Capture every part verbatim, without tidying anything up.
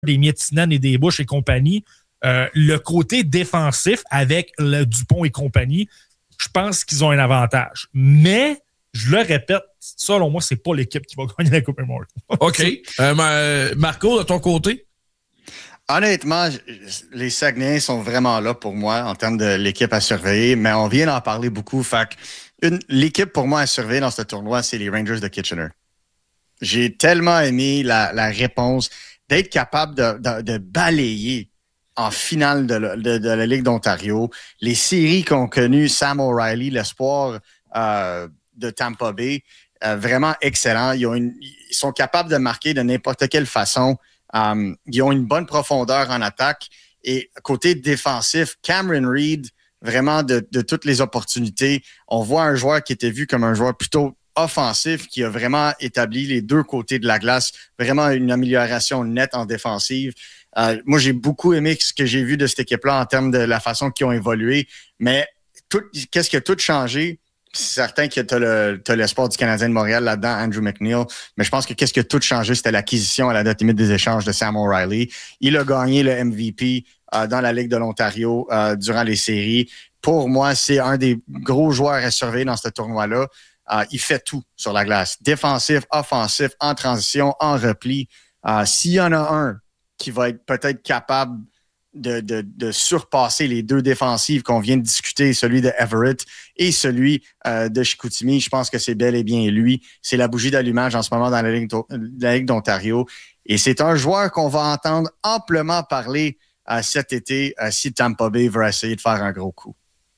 des Miettinen et des Bush et compagnie, euh, le côté défensif avec le Dupont et compagnie, je pense qu'ils ont un avantage. Mais, je le répète, selon moi, c'est pas l'équipe qui va gagner la Coupe Memorial. OK. Euh, Marco, de ton côté? Honnêtement, les Saguenayens sont vraiment là pour moi en termes de l'équipe à surveiller, mais on vient d'en parler beaucoup. Fait une, l'équipe pour moi à surveiller dans ce tournoi, c'est les Rangers de Kitchener. J'ai tellement aimé la, la réponse d'être capable de, de, de balayer en finale de, de, de la Ligue d'Ontario les séries qu'ont connues Sam O'Reilly, l'espoir euh, de Tampa Bay, euh, vraiment excellent. Ils, ont une, ils sont capables de marquer de n'importe quelle façon. Um, ils ont une bonne profondeur en attaque. Et côté défensif, Cameron Reed, vraiment de, de toutes les opportunités, on voit un joueur qui était vu comme un joueur plutôt offensif, qui a vraiment établi les deux côtés de la glace, vraiment une amélioration nette en défensive. Euh, moi, j'ai beaucoup aimé ce que j'ai vu de cette équipe-là en termes de la façon qu'ils ont évolué, mais tout, qu'est-ce qui a tout changé? C'est certain que tu as le, t'as l'espoir du Canadien de Montréal là-dedans, Andrew McNeil, mais je pense que qu'est-ce qui a tout changé, c'était l'acquisition à la date limite des échanges de Sam O'Reilly. Il a gagné le M V P euh, dans la Ligue de l'Ontario euh, durant les séries. Pour moi, c'est un des gros joueurs à surveiller dans ce tournoi-là. Euh, il fait tout sur la glace. Défensif, offensif, en transition, en repli. Euh, s'il y en a un qui va être peut-être capable de, de, de surpasser les deux défensives qu'on vient de discuter, celui de Everett et celui euh, de Chicoutimi, je pense que c'est bel et bien lui. C'est la bougie d'allumage en ce moment dans la Ligue, la Ligue d'Ontario. Et c'est un joueur qu'on va entendre amplement parler euh, cet été euh, si Tampa Bay veut essayer de faire un gros coup.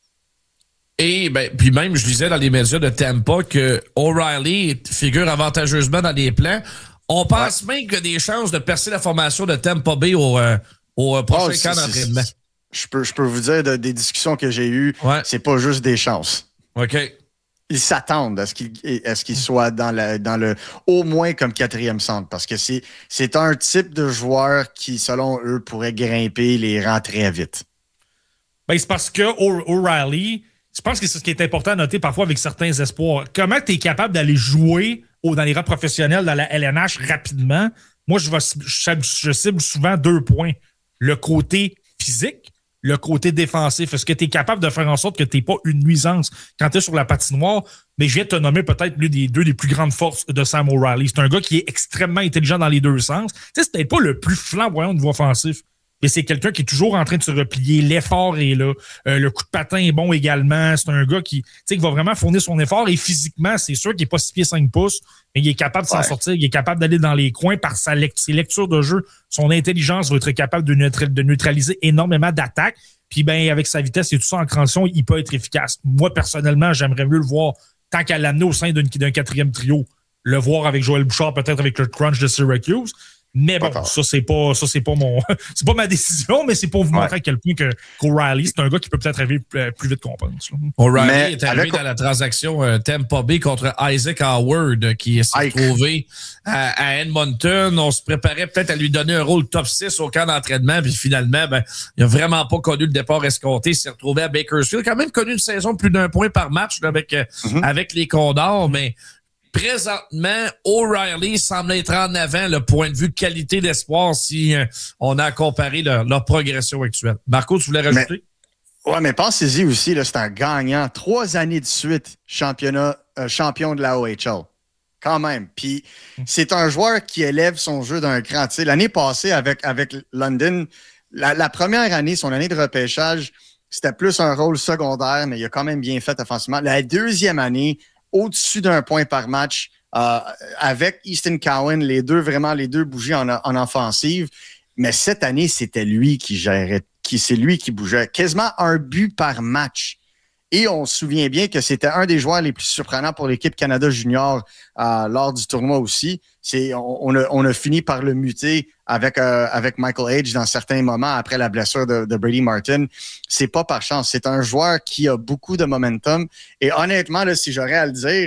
Et ben, puis même, je lisais dans les médias de Tampa que O'Reilly figure avantageusement dans les plans. On pense ouais. même qu'il y a des chances de percer la formation de Tampa Bay au, euh, au euh, prochain oh, camp d'entraînement. Je peux, je peux vous dire, de, des discussions que j'ai eues, ouais. c'est pas juste des chances. OK. Ils s'attendent à ce qu'il, à ce qu'il soit dans, la, dans le au moins comme quatrième centre, parce que c'est, c'est un type de joueur qui, selon eux, pourrait grimper les rangs très vite. Ben, c'est parce que O'Reilly... Je pense que c'est ce qui est important à noter parfois avec certains espoirs. Comment tu es capable d'aller jouer au, dans les rangs professionnels, dans la L N H rapidement? Moi, je, vais, je, je cible souvent deux points. Le côté physique, le côté défensif. Est-ce que tu es capable de faire en sorte que tu n'es pas une nuisance quand tu es sur la patinoire? Mais je viens de te nommer peut-être l'une des deux des plus grandes forces de Sam O'Reilly. C'est un gars qui est extrêmement intelligent dans les deux sens. Tu sais, c'est peut-être pas le plus flamboyant au niveau offensif. Mais c'est quelqu'un qui est toujours en train de se replier. L'effort est là. Euh, le coup de patin est bon également. C'est un gars qui, qui va vraiment fournir son effort. Et physiquement, c'est sûr qu'il n'est pas six pieds cinq pouces, mais il est capable de s'en ouais. sortir. Il est capable d'aller dans les coins par sa lect- ses lectures de jeu. Son intelligence va être capable de, neutral- de neutraliser énormément d'attaques. Puis ben avec sa vitesse et tout ça en transition, il peut être efficace. Moi, personnellement, j'aimerais mieux le voir tant qu'à l'amener au sein d'un, d'un quatrième trio. Le voir avec Joël Bouchard, peut-être avec le Crunch de Syracuse. Mais bon, D'accord. ça, c'est pas, ça, c'est pas mon, c'est pas ma décision, mais c'est pour vous ouais. montrer à quel point que, qu'O'Reilly, c'est un gars qui peut peut-être arriver plus vite qu'on pense. O'Reilly mais est arrivé avec... dans la transaction euh, Tampa Bay contre Isaac Howard, qui s'est Ike. retrouvé à, à Edmonton. On se préparait peut-être à lui donner un rôle top six au camp d'entraînement, puis finalement, ben, il a vraiment pas connu le départ escompté. Il s'est retrouvé à Bakersfield. Il a quand même connu une saison de plus d'un point par match, là, avec, mm-hmm. avec les Condors, mais présentement, O'Reilly semble être en avant le point de vue qualité d'espoir si euh, on a comparé leur, leur progression actuelle. Marco, tu voulais rajouter? Oui, mais pensez-y aussi, là, c'est un gagnant. Trois années de suite, championnat, euh, champion de la O H L. Quand même. Puis c'est un joueur qui élève son jeu d'un cran. Tu sais, l'année passée, avec, avec London, la, la première année, son année de repêchage, c'était plus un rôle secondaire, mais il a quand même bien fait offensivement. La deuxième année, au-dessus d'un point par match, euh, avec Easton Cowan, les deux, vraiment, les deux bougies en, en offensive. Mais cette année, c'était lui qui gérait, qui, c'est lui qui bougeait. Quasiment un but par match. Et on se souvient bien que c'était un des joueurs les plus surprenants pour l'équipe Canada Junior euh, lors du tournoi aussi. C'est, on, on, a, on a fini par le muter avec, euh, avec Michael Hage dans certains moments après la blessure de, de Brady Martin. C'est pas par chance. C'est un joueur qui a beaucoup de momentum. Et honnêtement, là, si j'aurais à le dire,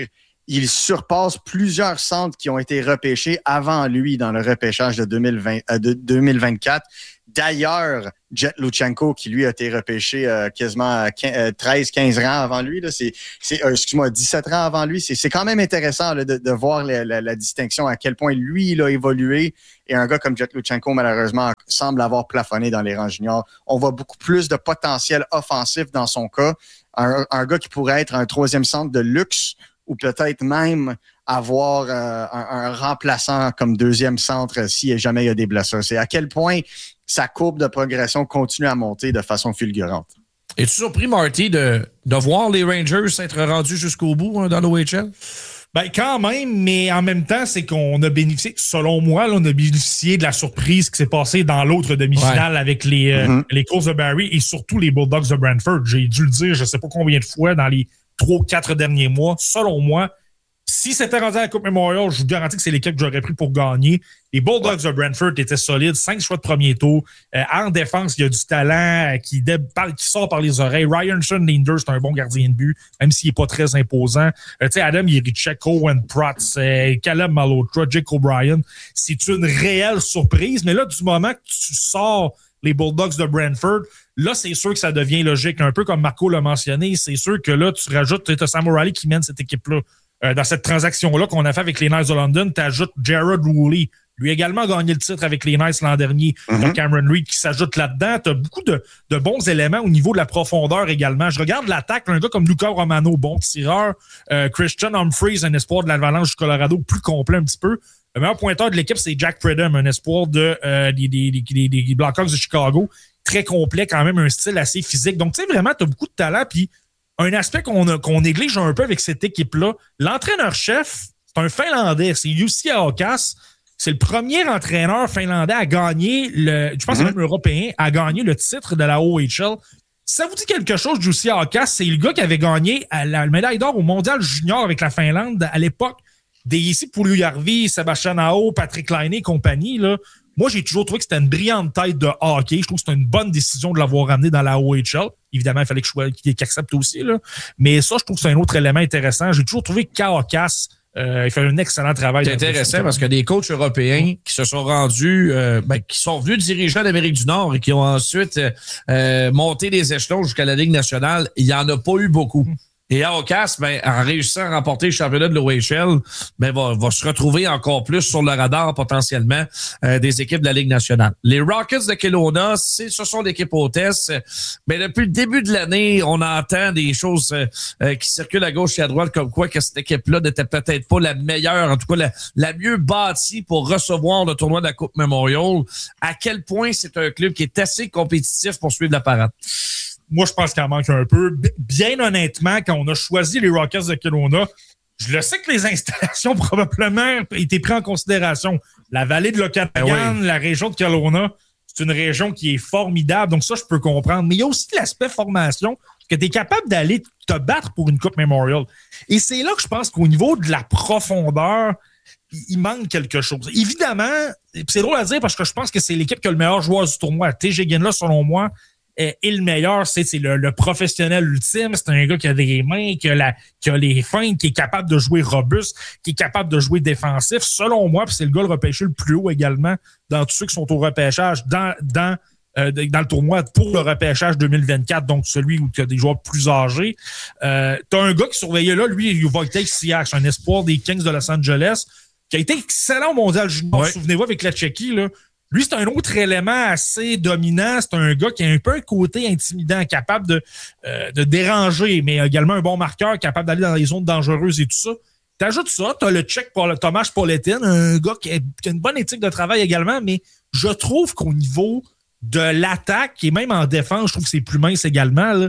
il surpasse plusieurs centres qui ont été repêchés avant lui dans le repêchage de, deux mille vingt, euh, de deux mille vingt-quatre. D'ailleurs, Jet Luchenko, qui lui a été repêché euh, quasiment treize quinze rangs avant lui, là, c'est, c'est, euh, excuse-moi, dix-sept rangs avant lui, c'est, c'est quand même intéressant là, de, de voir la, la, la distinction, à quel point lui, il a évolué. Et un gars comme Jet Luchenko, malheureusement, semble avoir plafonné dans les rangs juniors. On voit beaucoup plus de potentiel offensif dans son cas. Un, un gars qui pourrait être un troisième centre de luxe ou peut-être même avoir euh, un, un remplaçant comme deuxième centre si jamais il y a des blessures. C'est à quel point sa courbe de progression continue à monter de façon fulgurante. Es-tu surpris, Marty, de, de voir les Rangers s'être rendus jusqu'au bout hein, dans l'O H L? Ben, quand même, mais en même temps, c'est qu'on a bénéficié, selon moi, là, on a bénéficié de la surprise qui s'est passée dans l'autre demi-finale ouais. avec les, euh, mm-hmm. les Colts de Barrie et surtout les Bulldogs de Brantford. J'ai dû le dire, je ne sais pas combien de fois dans les trois ou quatre derniers mois. Selon moi, si c'était rendu à la Coupe Memorial, je vous garantis que c'est l'équipe que j'aurais pris pour gagner. Les Bulldogs ouais. de Brantford étaient solides, cinq choix de premier tour. Euh, en défense, il y a du talent euh, qui, dé- par, qui sort par les oreilles. Ryan Schoenlinder, c'est un bon gardien de but, même s'il n'est pas très imposant. Euh, tu sais, Adam Jiricek, Owen Protz, euh, Caleb Malhotra, Jake O'Brien. C'est une réelle surprise. Mais là, du moment que tu sors les Bulldogs de Brantford, là, c'est sûr que ça devient logique. Un peu comme Marco l'a mentionné, c'est sûr que là, tu rajoutes, tu as Sam O'Reilly qui mène cette équipe-là. Euh, dans cette transaction-là qu'on a fait avec les Knights de London, tu ajoutes Jared Woolley. Lui a également gagné le titre avec les Knights l'an dernier. Mm-hmm. T'as Cameron Reed qui s'ajoute là-dedans. Tu as beaucoup de, de bons éléments au niveau de la profondeur également. Je regarde l'attaque, un gars comme Luca Romano, bon tireur. Euh, Christian Humphreys, un espoir de l'Avalanche du Colorado, plus complet un petit peu. Le meilleur pointeur de l'équipe, c'est Jack Pridham, un espoir de, euh, des, des, des, des Blackhawks de Chicago. Très complet, quand même, un style assez physique. Donc, tu sais, vraiment, tu as beaucoup de talent. Puis, un aspect qu'on, a, qu'on néglige un peu avec cette équipe-là, l'entraîneur-chef, c'est un Finlandais, c'est Jussi Ahokas. C'est le premier entraîneur finlandais à gagner, le, je pense mm-hmm. que c'est même européen, à gagner le titre de la O H L. Si ça vous dit quelque chose, Jussi Ahokas, c'est le gars qui avait gagné la médaille d'or au Mondial Junior avec la Finlande à l'époque des ici Puljujärvi, Sébastien Aho, Patrick Laine et compagnie, là. Moi, j'ai toujours trouvé que c'était une brillante tête de hockey. Je trouve que c'était une bonne décision de l'avoir ramené dans la O H L. Évidemment, il fallait que je, qu'il accepte aussi, là. Mais ça, je trouve que c'est un autre élément intéressant. J'ai toujours trouvé que Ahokas, euh, il fait un excellent travail. C'est intéressant parce que des coachs européens qui se sont rendus, euh, ben, qui sont venus diriger en Amérique du Nord et qui ont ensuite euh, monté les échelons jusqu'à la Ligue nationale, il n'y en a pas eu beaucoup. Mmh. Et Ahokas, ben, en réussissant à remporter le championnat de l'O H L, ben, va, va se retrouver encore plus sur le radar potentiellement euh, des équipes de la Ligue nationale. Les Rockets de Kelowna, c'est, ce sont l'équipe hôtesse. Mais depuis le début de l'année, on entend des choses euh, qui circulent à gauche et à droite comme quoi que cette équipe-là n'était peut-être pas la meilleure, en tout cas la, la mieux bâtie pour recevoir le tournoi de la Coupe Memorial. À quel point c'est un club qui est assez compétitif pour suivre la parade? Moi, je pense qu'il en manque un peu. Bien honnêtement, quand on a choisi les Rockets de Kelowna, je le sais que les installations probablement étaient prises en considération. La vallée de l'Okanagan, ben oui. La région de Kelowna, c'est une région qui est formidable. Donc ça, je peux comprendre. Mais il y a aussi l'aspect formation, que tu es capable d'aller te battre pour une Coupe Memorial. Et c'est là que je pense qu'au niveau de la profondeur, il manque quelque chose. Évidemment, c'est drôle à dire parce que je pense que c'est l'équipe qui a le meilleur joueur du tournoi. T J Ginla, selon moi, et le meilleur, c'est, c'est le, le professionnel ultime. C'est un gars qui a des mains, qui a, la, qui a les feintes, qui est capable de jouer robuste, qui est capable de jouer défensif. Selon moi, puis c'est le gars le repêché le plus haut également dans tous ceux qui sont au repêchage dans, dans, euh, dans le tournoi pour le repêchage deux mille vingt-quatre, donc celui où il y a des joueurs plus âgés. Euh, t'as un gars qui surveillait là, lui, Wojtek Siak, un espoir des Kings de Los Angeles, qui a été excellent au Mondial Junior. Ouais. Souvenez-vous, avec la Tchéquie, là. Lui, c'est un autre élément assez dominant. C'est un gars qui a un peu un côté intimidant, capable de, euh, de déranger, mais également un bon marqueur, capable d'aller dans les zones dangereuses et tout ça. T'ajoutes ça, t'as le Tchèque pour le Tomáš Politin, un gars qui a, qui a une bonne éthique de travail également, mais je trouve qu'au niveau de l'attaque et même en défense, je trouve que c'est plus mince également, là.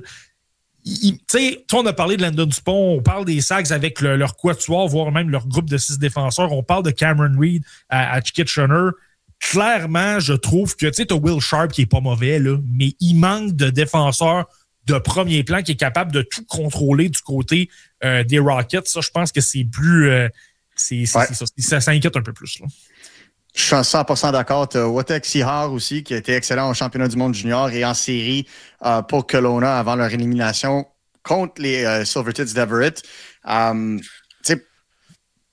Tu sais, on a parlé de Landon Dupont, on parle des Sags avec le, leur quatuor, voire même leur groupe de six défenseurs. On parle de Cameron Reed à, à Kitchener. Clairement, je trouve que, tu sais, t'as Will Sharp qui est pas mauvais, là, mais il manque de défenseurs de premier plan qui est capable de tout contrôler du côté euh, des Rockets. Ça, je pense que c'est plus... Euh, c'est, c'est, ouais. c'est ça, ça, ça inquiète un peu plus, là. Je suis cent pour cent d'accord. Tu as Wojtek Sihar aussi, qui a été excellent au championnat du monde junior et en série euh, pour Kelowna avant leur élimination contre les euh, Silver Tits d'Everett. Um,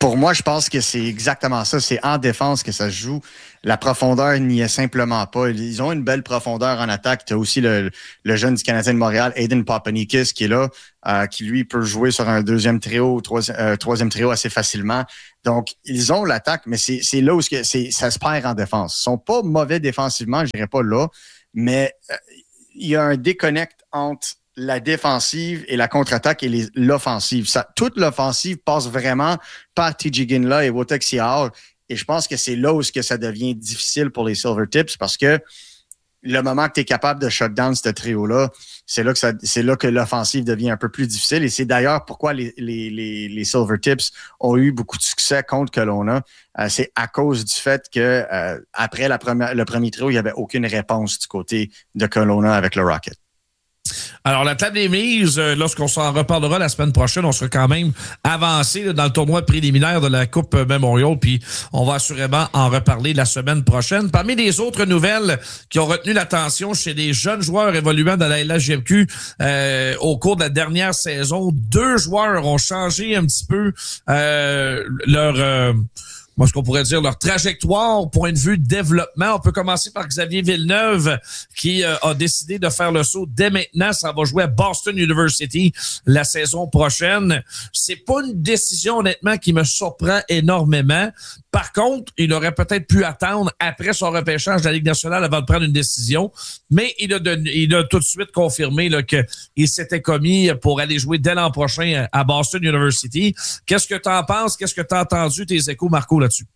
pour moi, je pense que c'est exactement ça. C'est en défense que ça se joue. La profondeur n'y est simplement pas. Ils ont une belle profondeur en attaque. Tu as aussi le, le jeune du Canadien de Montréal, Aiden Papanikis, qui est là, euh, qui lui peut jouer sur un deuxième trio, troisième, euh, troisième trio assez facilement. Donc, ils ont l'attaque, mais c'est, c'est là où c'est, c'est, ça se perd en défense. Ils sont pas mauvais défensivement, je dirais pas là, mais euh, il y a un déconnect entre la défensive et la contre-attaque et les, l'offensive. Ça, toute l'offensive passe vraiment par T J Ginla et Wojtek Siar. Et je pense que c'est là où que ça devient difficile pour les Silvertips parce que le moment que tu es capable de shut down ce trio-là, c'est là que ça, c'est là que l'offensive devient un peu plus difficile. Et c'est d'ailleurs pourquoi les, les, les, les Silvertips ont eu beaucoup de succès contre Kelowna. Euh, c'est à cause du fait que euh, après la première, le premier trio, il n'y avait aucune réponse du côté de Kelowna avec le Rocket. Alors, la table des mises, euh, lorsqu'on s'en reparlera la semaine prochaine, on sera quand même avancé là, dans le tournoi préliminaire de la Coupe Memorial, puis on va assurément en reparler la semaine prochaine. Parmi les autres nouvelles qui ont retenu l'attention chez les jeunes joueurs évoluant dans la L H J M Q euh, au cours de la dernière saison, deux joueurs ont changé un petit peu euh, leur... Euh, Moi, ce qu'on pourrait dire, leur trajectoire au point de vue développement. On peut commencer par Xavier Villeneuve, qui euh, a décidé de faire le saut dès maintenant. Ça va jouer à Boston University la saison prochaine. C'est pas une décision, honnêtement, qui me surprend énormément. Par contre, il aurait peut-être pu attendre après son repêchage de la Ligue nationale avant de prendre une décision. Mais il a, donné, il a tout de suite confirmé là, qu'il s'était commis pour aller jouer dès l'an prochain à Boston University. Qu'est-ce que tu en penses? Qu'est-ce que tu as entendu, tes échos, Marco, là-dessus?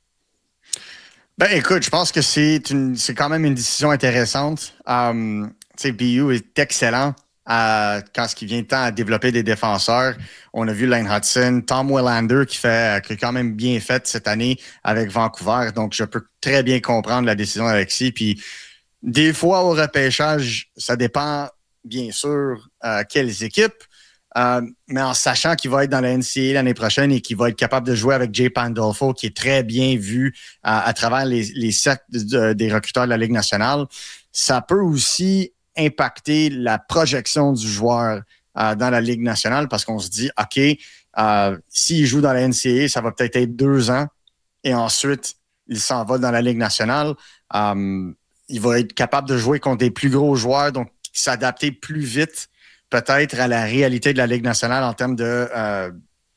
Ben, écoute, je pense que c'est une, c'est quand même une décision intéressante. Um, tu sais, B U est excellent à, quand ce qui vient de temps à développer des défenseurs. On a vu Lane Hudson, Tom Willander qui fait, qui a quand même bien fait cette année avec Vancouver. Donc, je peux très bien comprendre la décision d'Alexis. Puis, des fois, au repêchage, ça dépend, bien sûr, euh, quelles équipes. Euh, mais en sachant qu'il va être dans la N C A A l'année prochaine et qu'il va être capable de jouer avec Jay Pandolfo, qui est très bien vu à, à travers les, les cercles de, des recruteurs de la Ligue nationale, ça peut aussi impacter la projection du joueur euh, dans la Ligue nationale parce qu'on se dit, OK, euh, s'il joue dans la N C A A, ça va peut-être être deux ans et ensuite, il s'en va dans la Ligue nationale. Euh, il va être capable de jouer contre des plus gros joueurs, donc s'adapter plus vite peut-être à la réalité de la Ligue nationale en termes de euh,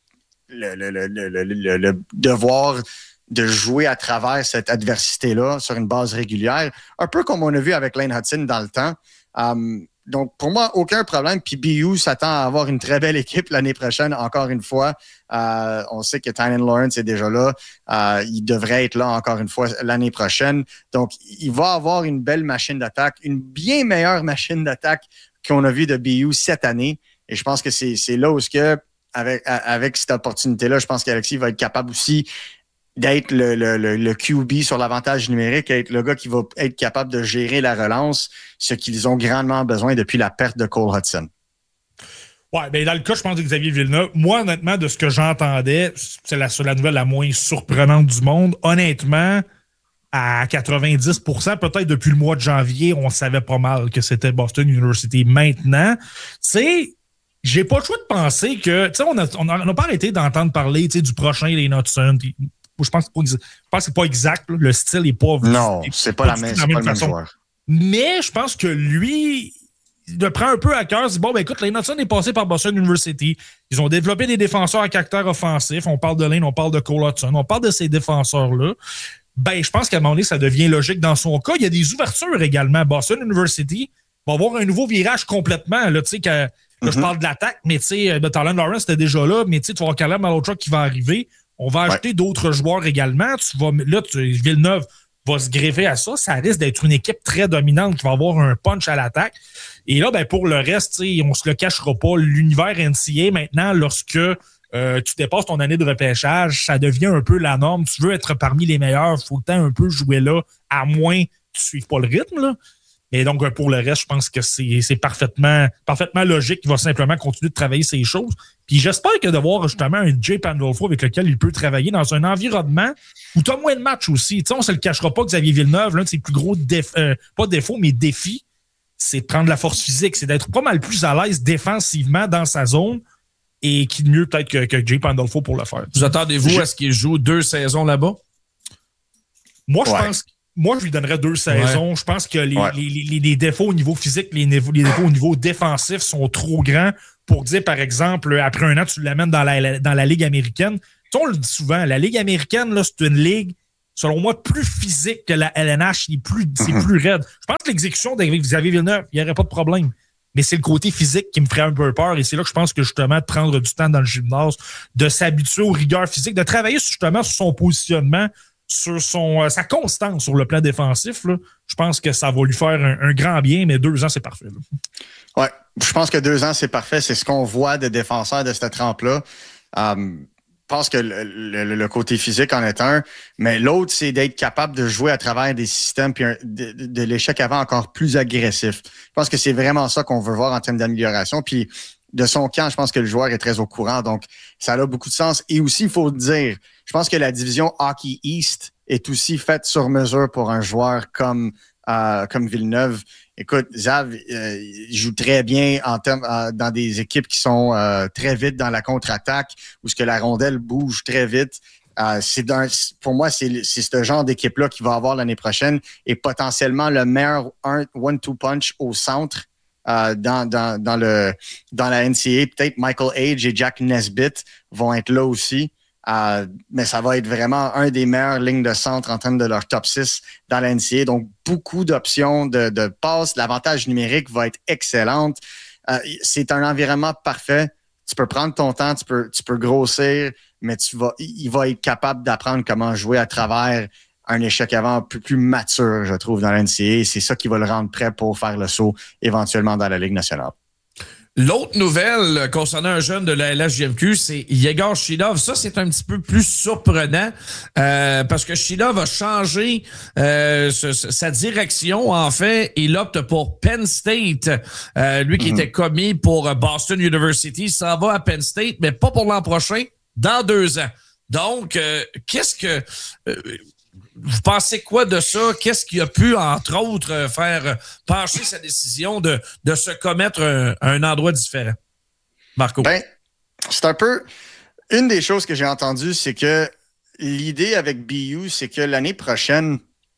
le, le, le, le, le, le devoir de jouer à travers cette adversité-là sur une base régulière, un peu comme on a vu avec Lane Hudson dans le temps. Um, donc, pour moi, aucun problème. Puis B U s'attend à avoir une très belle équipe l'année prochaine, encore une fois. Euh, on sait que Tynan Lawrence est déjà là. Euh, il devrait être là encore une fois l'année prochaine. Donc, il va avoir une belle machine d'attaque, une bien meilleure machine d'attaque qu'on a vu de B U cette année. Et je pense que c'est, c'est là où, que, avec, avec cette opportunité-là, je pense qu'Alexis va être capable aussi d'être le, le, le, le Q B sur l'avantage numérique, être le gars qui va être capable de gérer la relance, ce qu'ils ont grandement besoin depuis la perte de Cole Hudson. Ouais, ben dans le cas, je pense de Xavier Villeneuve, moi, honnêtement, de ce que j'entendais, c'est la, c'est la nouvelle la moins surprenante du monde. Honnêtement, à quatre-vingt-dix pour cent, peut-être depuis le mois de janvier, on savait pas mal que c'était Boston University. Maintenant, tu sais, j'ai pas le choix de penser que, tu sais, on n'a on a, on a pas arrêté d'entendre parler, tu sais, du prochain Les Hudson. Je pense, que je pense que c'est pas exact. Là. Le style est pas... Non, c'est pas, pas la même, c'est pas le même joueur. Mais je pense que lui, il le prend un peu à cœur. Il dit, bon, ben écoute, Lane Hudson est passé par Boston University. Ils ont développé des défenseurs à caractère offensif. On parle de Lane, on parle de Cole Hudson. On parle de ces défenseurs-là. Ben, je pense qu'à un moment donné, ça devient logique dans son cas. Il y a des ouvertures également. Boston University va avoir un nouveau virage complètement. Là, tu sais, que, là, mm-hmm. je parle de l'attaque, mais tu sais, Tynan Lawrence était déjà là. Mais tu sais, tu vas avoir Caleb Malhotra qui va arriver. On va ajouter ouais. d'autres joueurs également. Tu vas, là, tu, Villeneuve va se greffer à ça. Ça risque d'être une équipe très dominante qui va avoir un punch à l'attaque. Et là, ben, pour le reste, on ne se le cachera pas. L'univers N C A A, maintenant, lorsque euh, tu dépasses ton année de repêchage, ça devient un peu la norme. Tu veux être parmi les meilleurs, il faut le temps un peu jouer là, à moins que tu ne suives pas le rythme, là. Et donc, pour le reste, je pense que c'est, c'est parfaitement, parfaitement logique qu'il va simplement continuer de travailler ces choses. Puis j'espère que de voir justement un Jay Pandolfo avec lequel il peut travailler dans un environnement où tu as moins de matchs aussi. Tu sais, on ne se le cachera pas que Xavier Villeneuve, l'un de ses plus gros défauts, euh, pas défauts, mais défis, c'est de prendre la force physique, c'est d'être pas mal plus à l'aise défensivement dans sa zone Et qui de mieux peut-être que, que Jay Pandolfo pour le faire. Vous attendez-vous à ce qu'il joue deux saisons là-bas? Moi, je ouais. pense moi, je lui donnerais deux saisons. Ouais. Je pense que les, ouais. les, les, les défauts au niveau physique, les, les défauts au niveau défensif sont trop grands pour dire, par exemple, après un an, tu l'amènes dans la, dans la Ligue américaine. Tu sais, on le dit souvent, la Ligue américaine, là, c'est une ligue, selon moi, plus physique que la L N H. C'est plus, c'est plus raide. Je pense que l'exécution d'Xavier Villeneuve, il n'y aurait pas de problème. Mais c'est le côté physique qui me ferait un peu peur. Et c'est là que je pense que justement, de prendre du temps dans le gymnase, de s'habituer aux rigueurs physiques, de travailler justement sur son positionnement, sur son, euh, sa constance sur le plan défensif, là, je pense que ça va lui faire un, un grand bien, mais deux ans, c'est parfait. Oui, je pense que deux ans, c'est parfait. C'est ce qu'on voit des défenseurs de cette trempe-là. Um, je pense que le, le, le côté physique en est un, mais l'autre, c'est d'être capable de jouer à travers des systèmes puis un, de, de l'échec avant encore plus agressif. Je pense que c'est vraiment ça qu'on veut voir en termes d'amélioration. Puis de son camp, je pense que le joueur est très au courant, donc ça a beaucoup de sens. Et aussi, il faut le dire, je pense que la division Hockey East est aussi faite sur mesure pour un joueur comme euh, comme Villeneuve. Écoute, Zav, euh, il joue très bien en termes euh, dans des équipes qui sont euh, très vite dans la contre-attaque, où ce que la rondelle bouge très vite. Euh, c'est d'un, pour moi, c'est, c'est ce genre d'équipe-là qu'il va avoir l'année prochaine et potentiellement le meilleur one-two punch au centre. Euh, dans, dans, dans, le, dans la N C A A. Peut-être Michael Age et Jack Nesbitt vont être là aussi. Euh, mais ça va être vraiment un des meilleures lignes de centre en termes de leur top six dans la N C A A. Donc, beaucoup d'options de, de passes. L'avantage numérique va être excellente. Euh, c'est un environnement parfait. Tu peux prendre ton temps, tu peux, tu peux grossir, mais tu vas, il va être capable d'apprendre comment jouer à travers un échec avant un peu plus mature, je trouve, dans la N C A A. C'est ça qui va le rendre prêt pour faire le saut éventuellement dans la Ligue nationale. L'autre nouvelle concernant un jeune de la L H J M Q, c'est Yegor Shilov. Ça, c'est un petit peu plus surprenant euh, parce que Shilov a changé euh, ce, sa direction. En fait, il opte pour Penn State. Euh, lui qui mm-hmm. était commis pour Boston University, il s'en va à Penn State, mais pas pour l'an prochain, dans deux ans. Donc, euh, qu'est-ce que... Euh, Vous pensez quoi de ça? Qu'est-ce qui a pu, entre autres, faire pencher sa décision de, de se commettre un, un endroit différent? Marco? Ben, c'est un peu... Une des choses que j'ai entendues, c'est que l'idée avec B U, c'est que l'année prochaine,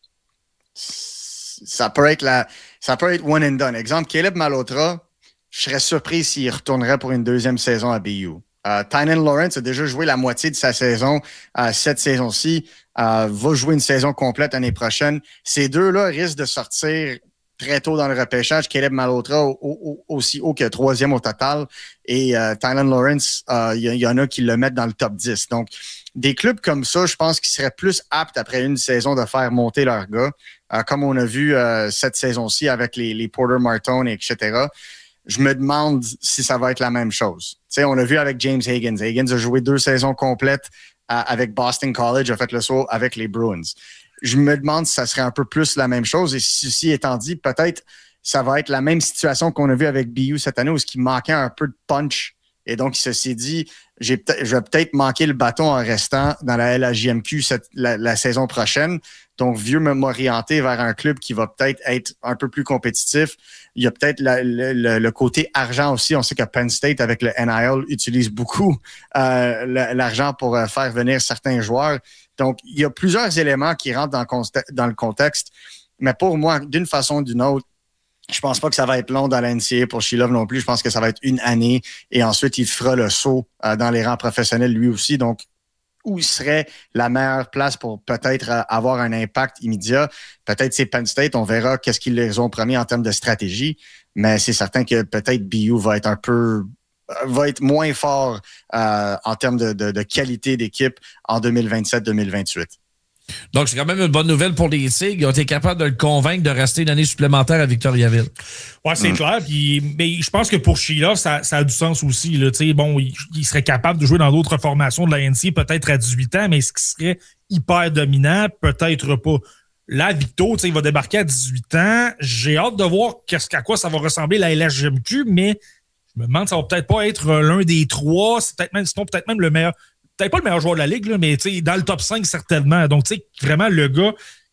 ça peut être la, ça peut être one and done. Exemple, Caleb Malhotra, je serais surpris s'il retournerait pour une deuxième saison à B U. Uh, Tynan Lawrence a déjà joué la moitié de sa saison uh, cette saison-ci, uh, va jouer une saison complète l'année prochaine. Ces deux-là risquent de sortir très tôt dans le repêchage. Caleb Malhotra au, au, aussi haut que troisième au total. Et uh, Tynan Lawrence, il uh, y, y en a qui le mettent dans le top dix. Donc, des clubs comme ça, je pense qu'ils seraient plus aptes après une saison de faire monter leurs gars, uh, comme on a vu uh, cette saison-ci avec les, les Porter Martone, et cetera. Je me demande si ça va être la même chose. Tu sais, on l'a vu avec James Higgins. Higgins a joué deux saisons complètes euh, avec Boston College, a fait le saut avec les Bruins. Je me demande si ça serait un peu plus la même chose. Et ceci étant dit, peut-être ça va être la même situation qu'on a vu avec B U cette année où ce qui manquait un peu de punch. Et donc, il se s'est dit, j'ai peut-être, je vais peut-être manquer le bâton en restant dans la L H J M Q cette, la, la saison prochaine. Donc, vieux m'orienter vers un club qui va peut-être être un peu plus compétitif. Il y a peut-être la, le, le côté argent aussi. On sait que Penn State, avec le N I L, utilise beaucoup euh, l'argent pour euh, faire venir certains joueurs. Donc, il y a plusieurs éléments qui rentrent dans le, conte- dans le contexte. Mais pour moi, d'une façon ou d'une autre, je pense pas que ça va être long dans la N C A A pour Shilov non plus. Je pense que ça va être une année et ensuite, il fera le saut euh, dans les rangs professionnels lui aussi. Donc, où serait la meilleure place pour peut-être avoir un impact immédiat? Peut-être c'est Penn State. On verra qu'est-ce qu'ils les ont promis en termes de stratégie. Mais c'est certain que peut-être B U va être un peu... va être moins fort euh, en termes de, de, de qualité d'équipe en deux mille vingt-sept deux mille vingt-huit. Donc, c'est quand même une bonne nouvelle pour les Tigres. Ils ont été capables de le convaincre de rester une année supplémentaire à Victoriaville. Oui, c'est mmh. clair. Puis, mais je pense que pour Sheila, ça, ça a du sens aussi. Là. Bon, il, il serait capable de jouer dans d'autres formations de la N C A A, peut-être à dix-huit ans, mais est-ce qu'il serait hyper dominant? Peut-être pas. Là, Victo, il va débarquer à dix-huit ans. J'ai hâte de voir qu'est-ce, à quoi ça va ressembler la L H J M Q, mais je me demande, ça va peut-être pas être l'un des trois. C'est peut-être même, sinon peut-être même le meilleur. Peut-être pas le meilleur joueur de la Ligue, là, mais dans le top cinq, certainement. Donc, tu sais, vraiment le gars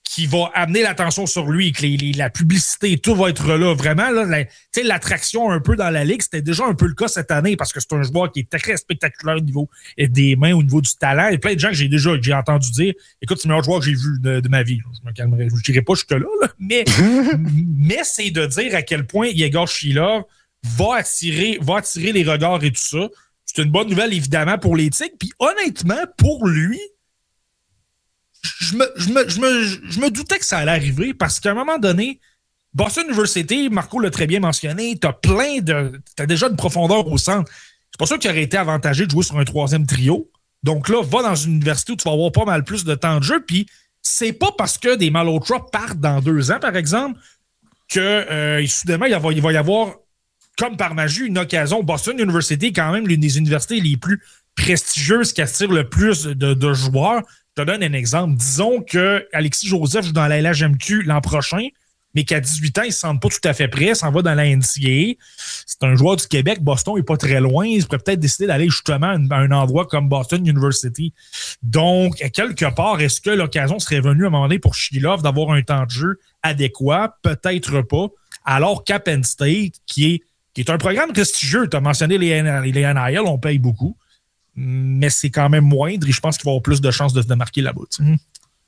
qui va amener l'attention sur lui, que les, les, la publicité, tout va être là. Vraiment, là, la, l'attraction un peu dans la ligue, c'était déjà un peu le cas cette année parce que c'est un joueur qui est très spectaculaire au niveau des mains, au niveau du talent. Et plein de gens que j'ai déjà j'ai entendu dire, écoute, c'est le meilleur joueur que j'ai vu de, de ma vie. Je me calmerai, je ne dirai pas jusque-là, là, mais, mais c'est de dire à quel point Yegor Shilov va attirer, va attirer les regards et tout ça. C'est une bonne nouvelle, évidemment, pour les Tigres. Puis honnêtement, pour lui, Je me, je, me, je, me, je me doutais que ça allait arriver parce qu'à un moment donné, Boston University, Marco l'a très bien mentionné, t'as plein de. T'as déjà une profondeur au centre. C'est pas sûr qu'il aurait été avantagé de jouer sur un troisième trio. Donc là, va dans une université où tu vas avoir pas mal plus de temps de jeu. Puis c'est pas parce que des Malhotra partent dans deux ans, par exemple, que euh, soudainement, il va, il va y avoir, comme par magie, une occasion. Boston University est quand même l'une des universités les plus prestigieuses qui attire le plus de, de joueurs. Je te donne un exemple. Disons que Alexis Joseph joue dans la L H M Q l'an prochain, mais qu'à dix-huit ans, il ne se sent pas tout à fait prêt, s'en va dans la N C A A. C'est un joueur du Québec. Boston n'est pas très loin. Il pourrait peut-être décider d'aller justement à un endroit comme Boston University. Donc, à quelque part, est-ce que l'occasion serait venue à un moment donné pour Shilov d'avoir un temps de jeu adéquat? Peut-être pas. Alors qu'à Penn State, qui est, qui est un programme prestigieux, tu as mentionné les, les N I L, on paye beaucoup. Mais c'est quand même moindre et je pense qu'il va avoir plus de chances de, de marquer là-bas. Tu sais.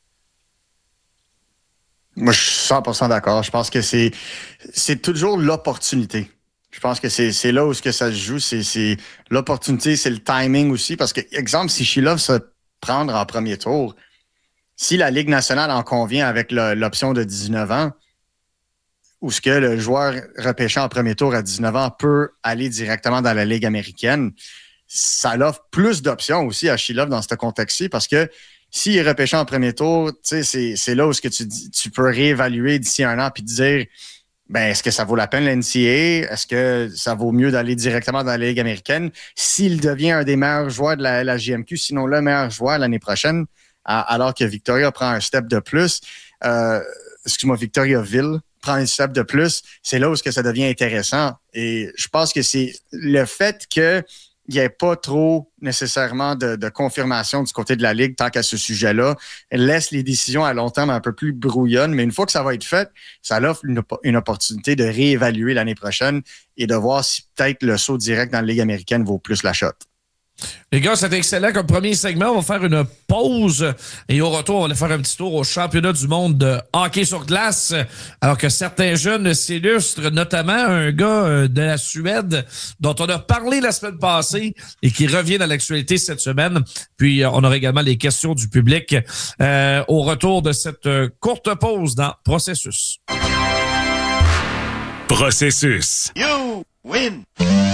Moi, je suis cent pour cent d'accord. Je pense que c'est, c'est toujours l'opportunité. Je pense que c'est, c'est là où ce que ça se joue. C'est, c'est l'opportunité, c'est le timing aussi. Parce que, exemple, si Shilov se prendre en premier tour, si la Ligue nationale en convient avec le, l'option de dix-neuf ans, où ce que le joueur repêché en premier tour à dix-neuf ans peut aller directement dans la Ligue américaine, ça l'offre plus d'options aussi à Shilov dans ce contexte-ci parce que s'il est repêché en premier tour, c'est, c'est là où ce que tu, tu peux réévaluer d'ici un an puis te dire ben, est-ce que ça vaut la peine l'N C A A? Est-ce que ça vaut mieux d'aller directement dans la Ligue américaine? S'il devient un des meilleurs joueurs de la, la J M Q, sinon le meilleur joueur l'année prochaine, à, alors que Victoria prend un step de plus, euh, excuse-moi, Victoriaville prend un step de plus, c'est là où ce que ça devient intéressant. Et je pense que c'est le fait que il n'y a pas trop nécessairement de, de confirmation du côté de la Ligue tant qu'à ce sujet-là. Elle laisse les décisions à long terme un peu plus brouillonnes, mais une fois que ça va être fait, ça offre une, une opportunité de réévaluer l'année prochaine et de voir si peut-être le saut direct dans la Ligue américaine vaut plus la shot. Les gars, c'était excellent comme premier segment. On va faire une pause et au retour, on va aller faire un petit tour au championnat du monde de hockey sur glace. Alors que certains jeunes s'illustrent, notamment un gars de la Suède dont on a parlé la semaine passée et qui revient dans l'actualité cette semaine. Puis, on aura également les questions du public euh, au retour de cette courte pause dans Processus. Processus. You win!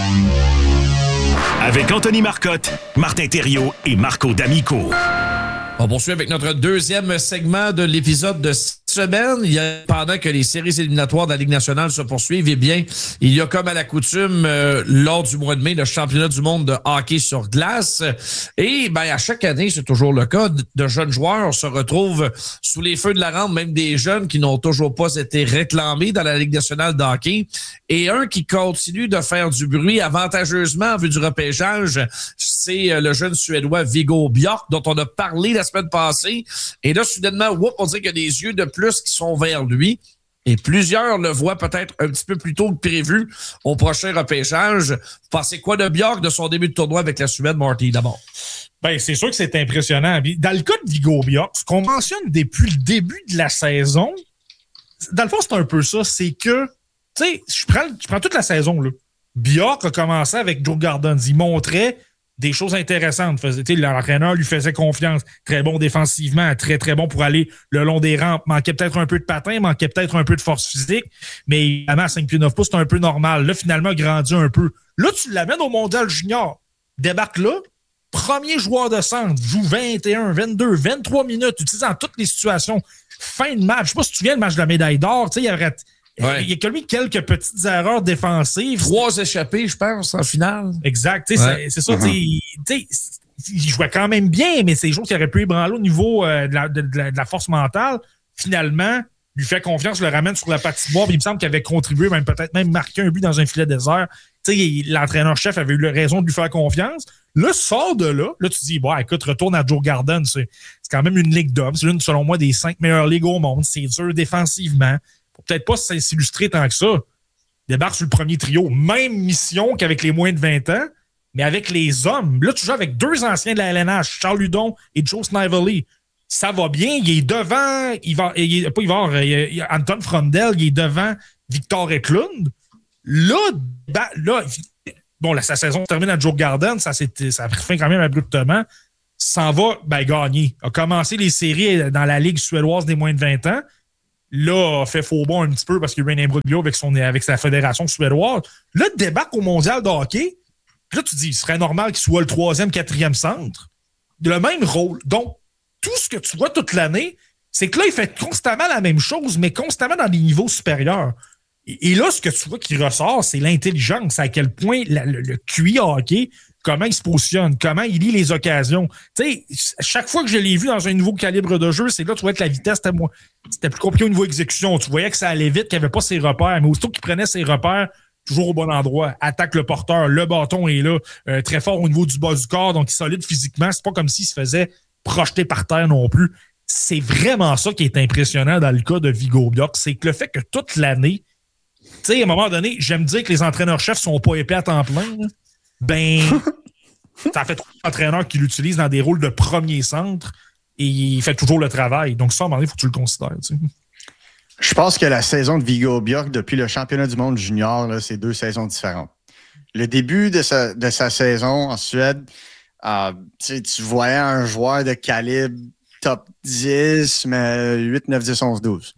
Avec Anthony Marcotte, Martin Thériault et Marco D'Amico. On poursuit avec notre deuxième segment de l'épisode de cette semaine. Il y a, pendant que les séries éliminatoires de la Ligue nationale se poursuivent, eh bien, il y a comme à la coutume, euh, lors du mois de mai, le championnat du monde de hockey sur glace. Et ben, à chaque année, c'est toujours le cas, de jeunes joueurs se retrouvent sous les feux de la rampe, même des jeunes qui n'ont toujours pas été réclamés dans la Ligue nationale de hockey. Et un qui continue de faire du bruit avantageusement en vue du repêchage, c'est le jeune Suédois Viggo Bjork, dont on a parlé la semaine passée. Et là, soudainement, whoop, on dirait qu'il y a des yeux de plus qui sont vers lui. Et plusieurs le voient peut-être un petit peu plus tôt que prévu au prochain repêchage. Vous pensez quoi de Bjork, de son début de tournoi avec la Suède, Marty, d'abord? Ben, c'est sûr que c'est impressionnant. Dans le cas de Viggo Bjork, ce qu'on mentionne depuis le début de la saison, dans le fond, c'est un peu ça. C'est que, tu sais, je prends, je prends toute la saison, là. Bjork a commencé avec Joe Gardens. Il montrait des choses intéressantes. L'entraîneur lui faisait confiance. Très bon défensivement, très, très bon pour aller le long des rampes. Manquait peut-être un peu de patin, manquait peut-être un peu de force physique, mais évidemment, à cinq pieds neuf pouces, c'est un peu normal. Là, finalement, il a grandi un peu. Là, tu l'amènes au mondial junior. Débarque là, premier joueur de centre, joue vingt et un, vingt-deux, vingt-trois minutes, utilisé dans toutes les situations. Fin de match. Je sais pas si tu te souviens le match de la médaille d'or. Tu sais, il y aurait... Ouais. Il y a commis quelques petites erreurs défensives. Trois échappées, je pense, en finale. Exact. Ouais. C'est, c'est ça. Mm-hmm. Il jouait quand même bien, mais c'est des choses qui auraient pu ébranler au niveau euh, de, la, de, de, la, de la force mentale. Finalement, lui fait confiance, le ramène sur la patinoire. Il me semble qu'il avait contribué, même peut-être même marqué un but dans un filet désert. l'entraîneur-chef avait eu raison de lui faire confiance. Là, sors de là. Là, tu dis, bon, écoute, retourne à Joe Garden. C'est, c'est quand même une ligue d'hommes. C'est l'une, selon moi, des cinq meilleures ligues au monde. C'est dur défensivement. Faut peut-être pas s'illustrer tant que ça. Débarque sur le premier trio. Même mission qu'avec les moins de vingt ans, mais avec les hommes. Là, tu joues avec deux anciens de la L N H, Charles Hudon et Joe Snively. Ça va bien. Il est devant, il va, il est, pas il va, il y a Anton Frondel, il est devant Victor Eklund. Là, bah, là, bon, là, sa saison se termine à Joe Garden, ça, c'était, ça a pris fin quand même abruptement. S'en va, ben, gagner. A commencé les séries dans la Ligue suédoise des moins de vingt ans. Là, a fait faux bon un petit peu parce qu'il y a eu un imbroglio avec, son, avec sa fédération suédoise. Là, débarque au mondial de hockey. Puis là, tu dis, il serait normal qu'il soit le troisième, quatrième centre. Le même rôle. Donc, tout ce que tu vois toute l'année, c'est que là, il fait constamment la même chose, mais constamment dans des niveaux supérieurs. Et, et là, ce que tu vois qui ressort, c'est l'intelligence, à quel point la, le, le Q I hockey, comment il se positionne, comment il lit les occasions. Tu sais, chaque fois que je l'ai vu dans un nouveau calibre de jeu, c'est là, tu vois que la vitesse, c'était, moins, c'était plus compliqué au niveau exécution. Tu voyais que ça allait vite, qu'il n'avait pas ses repères, mais aussitôt qu'il prenait ses repères, toujours au bon endroit, attaque le porteur, le bâton est là, euh, très fort au niveau du bas du corps, donc il est solide physiquement. C'est pas comme s'il se faisait projeté par terre non plus. C'est vraiment ça qui est impressionnant dans le cas de Viggo Bjork, c'est que le fait que toute l'année, tu sais, à un moment donné, j'aime dire que les entraîneurs-chefs sont pas épais à temps plein, là. Ben, ça fait trop d'entraîneurs qui l'utilisent dans des rôles de premier centre et il fait toujours le travail. Donc ça, à un moment donné, il faut que tu le considères. Tu sais. Je pense que la saison de Viggo Bjork depuis le championnat du monde junior, là, c'est deux saisons différentes. Le début de sa, de sa saison en Suède, euh, tu voyais un joueur de calibre top dix, mais huit, neuf, dix, onze, douze.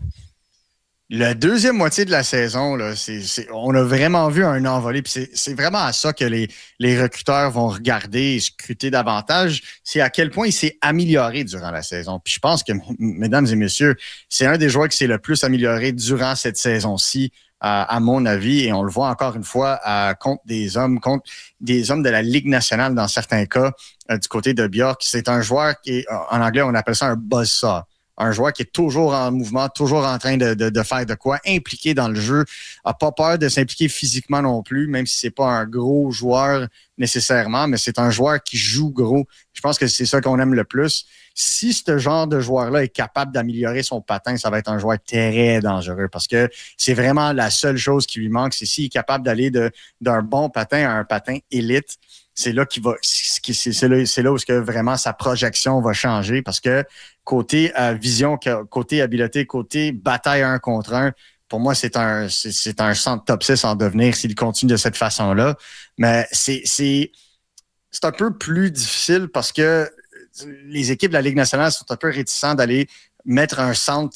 La deuxième moitié de la saison, là, c'est, c'est, on a vraiment vu un envolé. Puis c'est, c'est vraiment à ça que les, les recruteurs vont regarder et scruter davantage. C'est à quel point il s'est amélioré durant la saison. Puis je pense que, m- mesdames et messieurs, c'est un des joueurs qui s'est le plus amélioré durant cette saison-ci, euh, à mon avis. Et on le voit encore une fois euh, contre des hommes, contre des hommes de la Ligue nationale dans certains cas, euh, du côté de Bjork. C'est un joueur qui est, en anglais, on appelle ça un buzzsaw. Un joueur qui est toujours en mouvement, toujours en train de, de, de faire de quoi, impliqué dans le jeu, a pas peur de s'impliquer physiquement non plus, même si c'est pas un gros joueur nécessairement, mais c'est un joueur qui joue gros. Je pense que c'est ça qu'on aime le plus. Si ce genre de joueur-là est capable d'améliorer son patin, ça va être un joueur très dangereux parce que c'est vraiment la seule chose qui lui manque, c'est s'il est capable d'aller de, d'un bon patin à un patin élite. C'est là qu'il va, c'est, c'est là, c'est là où que vraiment sa projection va changer parce que côté euh, vision, côté habileté, côté bataille un contre un, pour moi, c'est un, c'est, c'est un centre top six en devenir s'il continue de cette façon-là. Mais c'est, c'est, c'est un peu plus difficile parce que les équipes de la Ligue nationale sont un peu réticents d'aller mettre un centre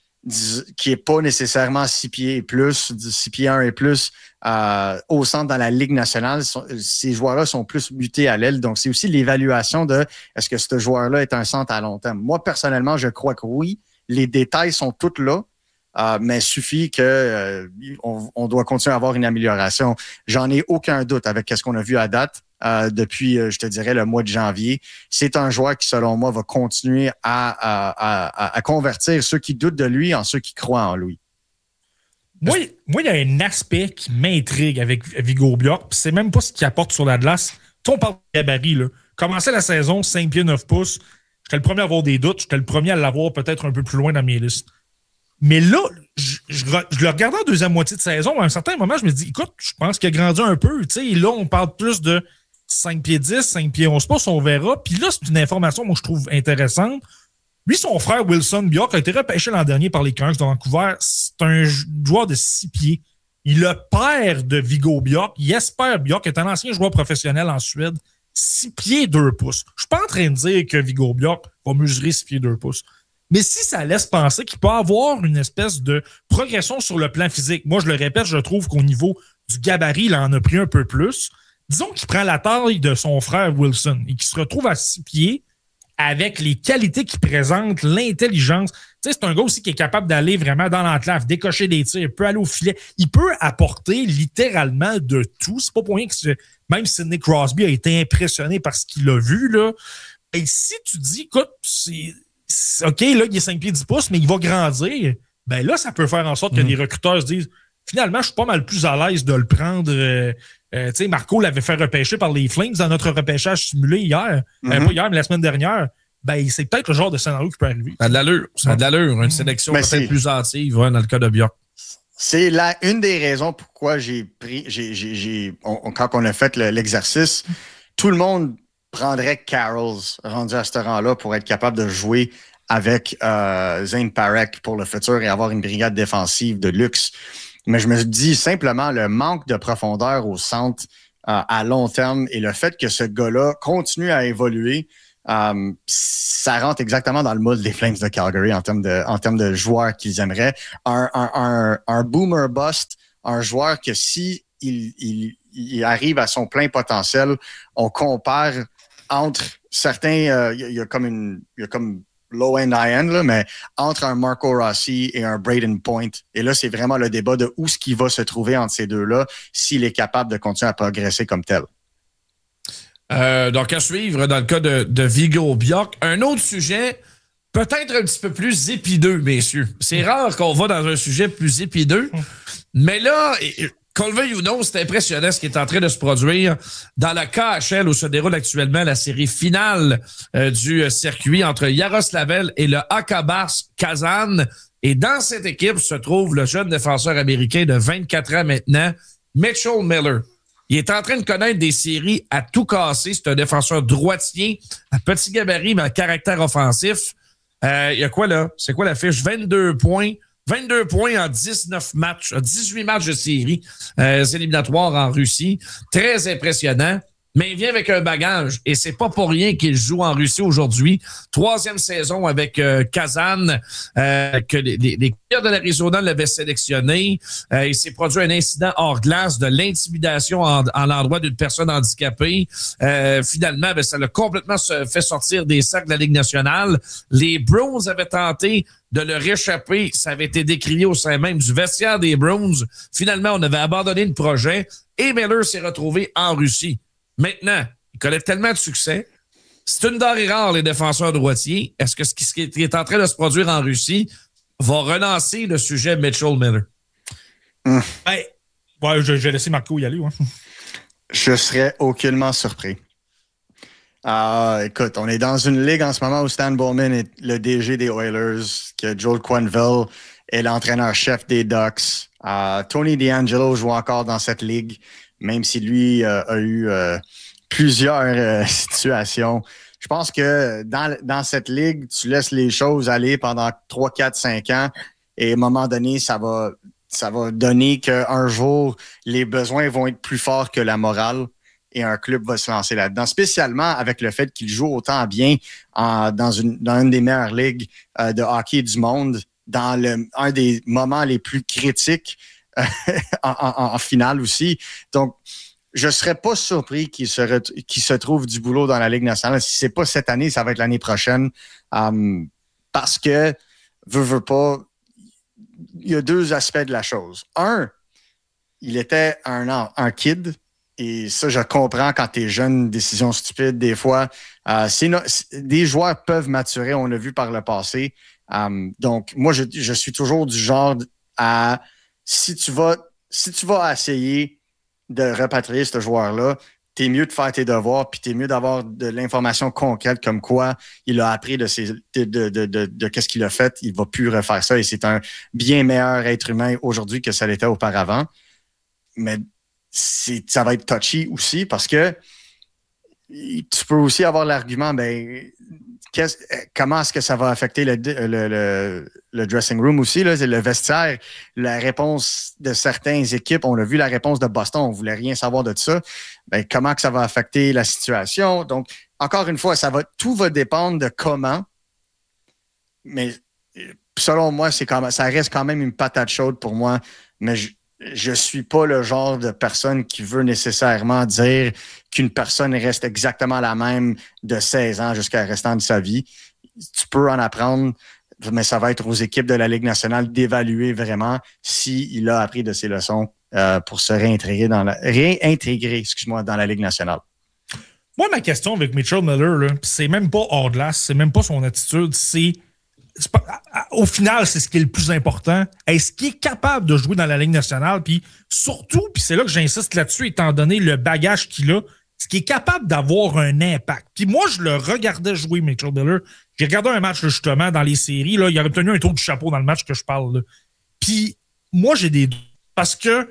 qui n'est pas nécessairement six pieds et plus, six pieds un et plus, euh, au centre dans la Ligue nationale. Ces joueurs-là sont plus mutés à l'aile. Donc, c'est aussi l'évaluation de est-ce que ce joueur-là est un centre à long terme. Moi, personnellement, je crois que oui. Les détails sont tous là, euh, mais il suffit que euh, on, on doit continuer à avoir une amélioration. J'en ai aucun doute avec ce qu'on a vu à date. Euh, depuis, euh, je te dirais, le mois de janvier. C'est un joueur qui, selon moi, va continuer à, à, à, à convertir ceux qui doutent de lui en ceux qui croient en lui. Moi, moi, il y a un aspect qui m'intrigue avec Viggo Bjork, puis c'est même pas ce qu'il apporte sur la glace. Tu on parle de gabarit, là. Commencer la saison, cinq pieds, neuf pouces, j'étais le premier à avoir des doutes, j'étais le premier à l'avoir peut-être un peu plus loin dans mes listes. Mais là, je, je, je le regardais en deuxième moitié de saison, à un certain moment, je me dis, écoute, je pense qu'il a grandi un peu. Tu sais, là, on parle plus de cinq pieds dix, cinq pieds onze pouces, on verra. Puis là, c'est une information, moi, je trouve intéressante. Lui, son frère Wilson Bjork a été repêché l'an dernier par les Canucks de Vancouver. C'est un joueur de six pieds. Il est le père de Viggo Bjork. Jesper Bjork est un ancien joueur professionnel en Suède. six pieds deux pouces. Je suis pas en train de dire que Viggo Bjork va mesurer six pieds deux pouces. Mais si ça laisse penser qu'il peut avoir une espèce de progression sur le plan physique, moi, je le répète, je trouve qu'au niveau du gabarit, il en a pris un peu plus. Disons qu'il prend la taille de son frère Wilson et qu'il se retrouve à six pieds avec les qualités qu'il présente, l'intelligence. Tu sais, c'est un gars aussi qui est capable d'aller vraiment dans l'enclave, décocher des tirs, il peut aller au filet. Il peut apporter littéralement de tout. C'est pas pour rien que c'est, même Sidney Crosby a été impressionné par ce qu'il a vu, là. Et si tu dis, écoute, c'est, c'est OK, là, il est cinq pieds dix pouces, mais il va grandir, ben là, ça peut faire en sorte que mmh. les recruteurs se disent, finalement, je suis pas mal plus à l'aise de le prendre. Euh, euh, tu sais, Marco l'avait fait repêcher par les Flames dans notre repêchage simulé hier. Mm-hmm. Euh, pas hier, mais la semaine dernière. Ben, c'est peut-être le genre de scénario qui peut arriver. Ça a de l'allure. Ça a de l'allure. Une sélection mais peut-être c'est... plus hâtive ouais, dans le cas de Bjork. C'est la, une des raisons pourquoi j'ai pris. J'ai, j'ai, j'ai, on, quand on a fait le, l'exercice, tout le monde prendrait Carols rendu à ce rang-là pour être capable de jouer avec euh, Zane Parekh pour le futur et avoir une brigade défensive de luxe. Mais je me dis simplement le manque de profondeur au centre euh, à long terme et le fait que ce gars-là continue à évoluer. Um, ça rentre exactement dans le moule des Flames de Calgary en termes de, en termes de joueurs qu'ils aimeraient. Un, un, un, un boomer bust, un joueur que si il, il, il arrive à son plein potentiel, on compare entre certains, il euh, y, y a comme une, il y a comme low-end, high-end, là, mais entre un Marco Rossi et un Braden Point. Et là, c'est vraiment le débat de où ce qui va se trouver entre ces deux-là s'il est capable de continuer à progresser comme tel. Euh, donc, à suivre dans le cas de, de Viggo Bjork. Un autre sujet, peut-être un petit peu plus épideux, messieurs. C'est rare qu'on va dans un sujet plus épideux, mais là, qu'on le veuille ou non, c'est impressionnant ce qui est en train de se produire dans la K H L où se déroule actuellement la série finale euh, du circuit entre Yaroslavl et le H K Bars Kazan. Et dans cette équipe se trouve le jeune défenseur américain de vingt-quatre ans maintenant, Mitchell Miller. Il est en train de connaître des séries à tout casser. C'est un défenseur droitier, à petit gabarit, mais à caractère offensif. Euh, il y a quoi là? C'est quoi la fiche? vingt-deux points. vingt-deux points en dix-neuf matchs, dix-huit matchs de série euh, éliminatoires en Russie. Très impressionnant. Mais il vient avec un bagage et c'est pas pour rien qu'il joue en Russie aujourd'hui. Troisième saison avec euh, Kazan, euh, que les, les, les Coyotes de l'Arizona l'avaient sélectionné. Euh, il s'est produit un incident hors glace de l'intimidation en, en l'endroit d'une personne handicapée. Euh, finalement, ben, ça l'a complètement fait sortir des sacs de la Ligue nationale. Les Bruins avaient tenté de le réchapper. Ça avait été décrié au sein même du vestiaire des Bruins. Finalement, on avait abandonné le projet et Miller s'est retrouvé en Russie. Maintenant, il connaît tellement de succès. C'est une denrée rare, les défenseurs droitiers. Est-ce que ce qui est en train de se produire en Russie va relancer le sujet Mitchell Miller? Mmh. Ben, ouais, je, je vais laisser Marco y aller. Ouais. Je serais aucunement surpris. Ah, écoute, on est dans une ligue en ce moment où Stan Bowman est le D G des Oilers, que Joel Quenneville est l'entraîneur-chef des Ducks. Uh, Tony DeAngelo joue encore dans cette ligue. Même si lui euh, a eu euh, plusieurs euh, situations. Je pense que dans, dans cette ligue, tu laisses les choses aller pendant trois, quatre, cinq ans et à un moment donné, ça va, ça va donner qu'un jour, les besoins vont être plus forts que la morale et un club va se lancer là-dedans. Spécialement avec le fait qu'il joue autant bien en, dans, une, dans une des meilleures ligues euh, de hockey du monde, dans le, un des moments les plus critiques en, en, en finale aussi. Donc, je ne serais pas surpris qu'il se, ret- qu'il se trouve du boulot dans la Ligue nationale. Si ce n'est pas cette année, ça va être l'année prochaine. Um, parce que, veux, veux pas, il y a deux aspects de la chose. Un, il était un, un kid. Et ça, je comprends quand tu es jeune, décision stupide, des fois. Euh, c'est no- c'est, des joueurs peuvent maturer, on l'a vu par le passé. Um, donc, moi, je, je suis toujours du genre à... Si tu vas, si tu vas essayer de repatrier ce joueur-là, t'es mieux de faire tes devoirs, puis t'es mieux d'avoir de l'information concrète comme quoi il a appris de ses, de, de, de, de, de qu'est-ce qu'il a fait. Il va plus refaire ça et c'est un bien meilleur être humain aujourd'hui que ça l'était auparavant. Mais c'est, ça va être touchy aussi parce que tu peux aussi avoir l'argument, ben, qu'est-ce, comment est-ce que ça va affecter le, le, le, le dressing room aussi, là, c'est le vestiaire, la réponse de certaines équipes, on a vu la réponse de Boston, on ne voulait rien savoir de ça. Ben, comment que ça va affecter la situation? Donc, encore une fois, ça va, tout va dépendre de comment, mais selon moi, c'est quand même, ça reste quand même une patate chaude pour moi, mais je, je suis pas le genre de personne qui veut nécessairement dire qu'une personne reste exactement la même de seize ans jusqu'à la restant de sa vie. Tu peux en apprendre, mais ça va être aux équipes de la Ligue nationale d'évaluer vraiment s'il a appris de ses leçons euh, pour se réintégrer dans la, réintégrer, excuse-moi, dans la Ligue nationale. Moi, ma question avec Mitchell Miller, là, c'est même pas hors glace, c'est même pas son attitude, c'est pas, au final, c'est ce qui est le plus important. Est-ce qu'il est capable de jouer dans la Ligue nationale? Puis surtout, puis c'est là que j'insiste là-dessus, étant donné le bagage qu'il a, ce qui est capable d'avoir un impact. Puis moi, je le regardais jouer, Mitchell Miller. J'ai regardé un match, là, justement, dans les séries. Là, il a obtenu un tour du chapeau dans le match que je parle. Là. Puis moi, j'ai des doutes. Parce que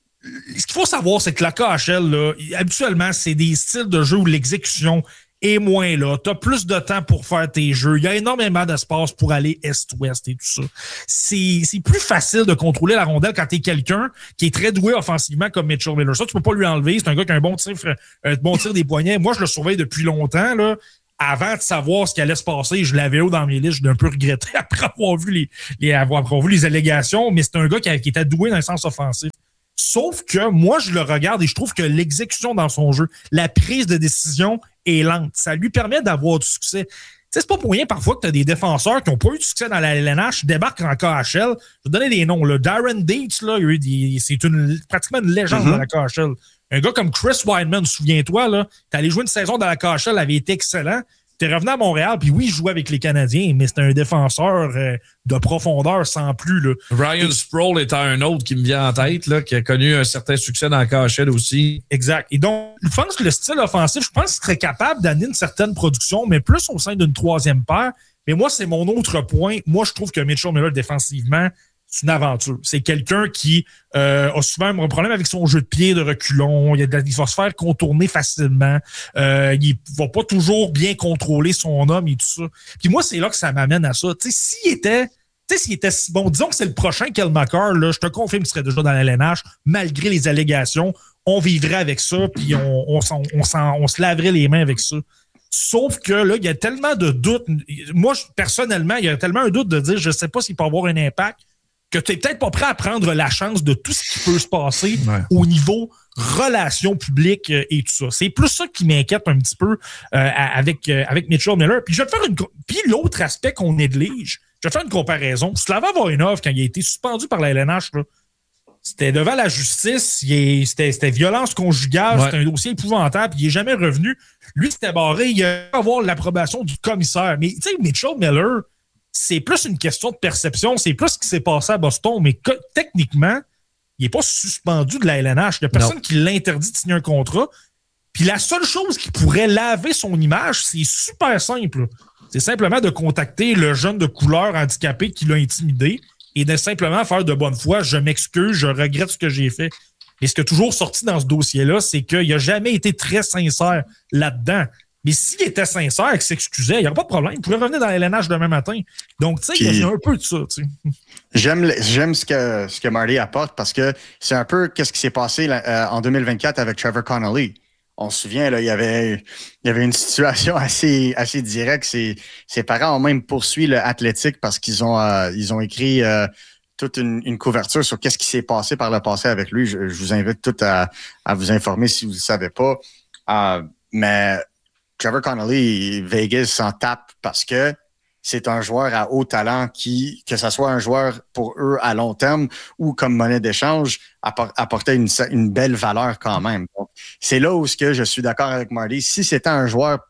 ce qu'il faut savoir, c'est que la K H L, là, habituellement, c'est des styles de jeu où l'exécution est moins là. Tu as plus de temps pour faire tes jeux. Il y a énormément d'espace pour aller est-ouest et tout ça. C'est, c'est plus facile de contrôler la rondelle quand tu es quelqu'un qui est très doué offensivement comme Mitchell Miller. Ça, tu peux pas lui enlever. C'est un gars qui a un bon tir, un bon tir des poignets. Moi, je le surveille depuis longtemps, là. Avant de savoir ce qui allait se passer, je l'avais haut dans mes listes. Je l'ai un peu regretté après avoir vu les, les, avoir, avoir vu les allégations, mais c'est un gars qui, qui était doué dans le sens offensif. Sauf que moi, je le regarde et je trouve que l'exécution dans son jeu, la prise de décision est lente. Ça lui permet d'avoir du succès. Tu sais, c'est pas pour rien parfois que tu as des défenseurs qui n'ont pas eu de succès dans la L N H, débarquent en K H L. Je vais vous donner des noms. Là. Darren Dates, là, il a eu des, c'est une, pratiquement une légende mm-hmm. de la K H L. Un gars comme Chris Wideman, souviens-toi, là, t'es allé jouer une saison dans la K H L, avait été excellent. T'es revenu à Montréal, puis oui, il jouait avec les Canadiens, mais c'était un défenseur euh, de profondeur sans plus. Là. Ryan Sproul est un autre qui me vient en tête, là, qui a connu un certain succès dans la K H L aussi. Exact. Et donc, je pense que le style offensif, je pense qu'il serait capable d'amener une certaine production, mais plus au sein d'une troisième paire. Mais moi, c'est mon autre point. Moi, je trouve que Mitchell Miller, défensivement, c'est une aventure. C'est quelqu'un qui euh, a souvent un problème avec son jeu de pied de reculon. Il, a de la, il va se faire contourner facilement. Euh, il va pas toujours bien contrôler son homme et tout ça. Puis moi, c'est là que ça m'amène à ça. Tu sais, s'il était... Tu sais, s'il était si bon, disons que c'est le prochain Kel McCarr, là, je te confirme qu'il serait déjà dans la L N H, malgré les allégations. On vivrait avec ça, puis on, on, on, on, on se laverait les mains avec ça. Sauf que là, il y a tellement de doutes. Moi, personnellement, il y a tellement un doute de dire je sais pas s'il peut avoir un impact, que tu n'es peut-être pas prêt à prendre la chance de tout ce qui peut se passer ouais. au niveau relations publiques et tout ça. C'est plus ça qui m'inquiète un petit peu euh, avec, euh, avec Mitchell Miller. Puis je vais te faire une. Puis l'autre aspect qu'on néglige, je vais te faire une comparaison. Slava Voinov, quand il a été suspendu par la L N H, là, c'était devant la justice, il est, c'était, c'était violence conjugale, ouais. c'était un dossier épouvantable, puis il n'est jamais revenu. Lui, c'était barré, il a avoir l'approbation du commissaire. Mais tu sais, Mitchell Miller, c'est plus une question de perception, c'est plus ce qui s'est passé à Boston, mais que, techniquement, il n'est pas suspendu de la L N H. Il n'y a personne non. qui l'interdit de signer un contrat. Puis la seule chose qui pourrait laver son image, c'est super simple. C'est simplement de contacter le jeune de couleur handicapé qui l'a intimidé et de simplement faire de bonne foi. Je m'excuse, je regrette ce que j'ai fait. Mais ce qui a toujours sorti dans ce dossier-là, c'est qu'il n'a jamais été très sincère là-dedans. Mais s'il était sincère et qu'il s'excusait, il n'y aurait pas de problème. Il pourrait revenir dans la L N H demain matin. Donc, tu sais, il y a un peu de ça. Tu sais. J'aime, j'aime ce que, ce que Marty apporte parce que c'est un peu ce qui s'est passé là, euh, en deux mille vingt-quatre avec Trevor Connolly. On se souvient, là, il y avait, il y avait une situation assez, assez directe. Ses, ses parents ont même poursuivi l'Athletic parce qu'ils ont, euh, ils ont écrit euh, toute une, une couverture sur qu'est-ce qui s'est passé par le passé avec lui. Je, je vous invite tous à, à vous informer si vous ne le savez pas. Euh, mais Trevor Connolly, Vegas s'en tape parce que c'est un joueur à haut talent qui, que ce soit un joueur pour eux à long terme ou comme monnaie d'échange, apportait une, une belle valeur quand même. Donc, c'est là où ce que je suis d'accord avec Marty. Si c'était un joueur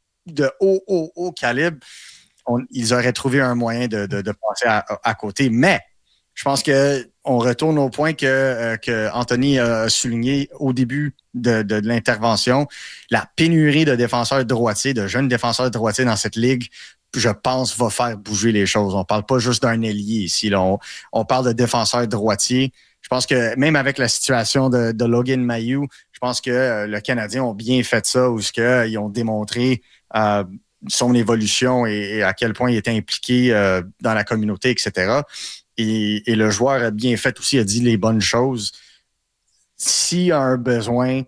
de haut, haut, haut calibre, on, ils auraient trouvé un moyen de, de, de passer à, à côté. Mais je pense que on retourne au point que, euh, que Anthony a souligné au début de, de, de l'intervention. La pénurie de défenseurs droitiers, de jeunes défenseurs droitiers dans cette ligue, je pense, va faire bouger les choses. On parle pas juste d'un ailier ici. Là. On, on parle de défenseurs droitiers. Je pense que même avec la situation de, de Logan Mailloux, je pense que euh, le Canadien ont bien fait ça, où ce que, euh, ils ont démontré euh, son évolution et, et à quel point il était impliqué euh, dans la communauté, et cetera. Et, et le joueur a bien fait aussi, a dit les bonnes choses. S'il y a un besoin,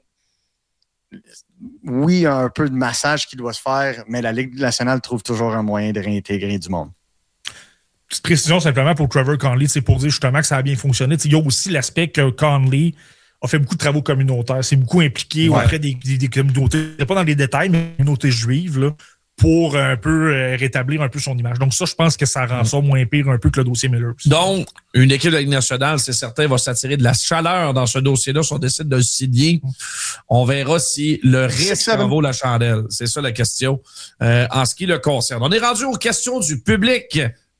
oui, il y a un peu de massage qui doit se faire, mais la Ligue nationale trouve toujours un moyen de réintégrer du monde. Petite précision simplement pour Trevor Connolly, c'est pour dire justement que ça a bien fonctionné. T'sais, il y a aussi l'aspect que Connolly a fait beaucoup de travaux communautaires, c'est beaucoup impliqué ouais. auprès des, des, des communautés, pas dans les détails, mais des communautés juives, là, pour un peu euh, rétablir un peu son image. Donc ça, je pense que ça rend ça moins pire un peu que le dossier Miller. Donc, une équipe de la Ligue nationale, c'est certain, va s'attirer de la chaleur dans ce dossier-là si on décide de le signer. On verra si le risque en vaut la chandelle. C'est ça la question euh, en ce qui le concerne. On est rendu aux questions du public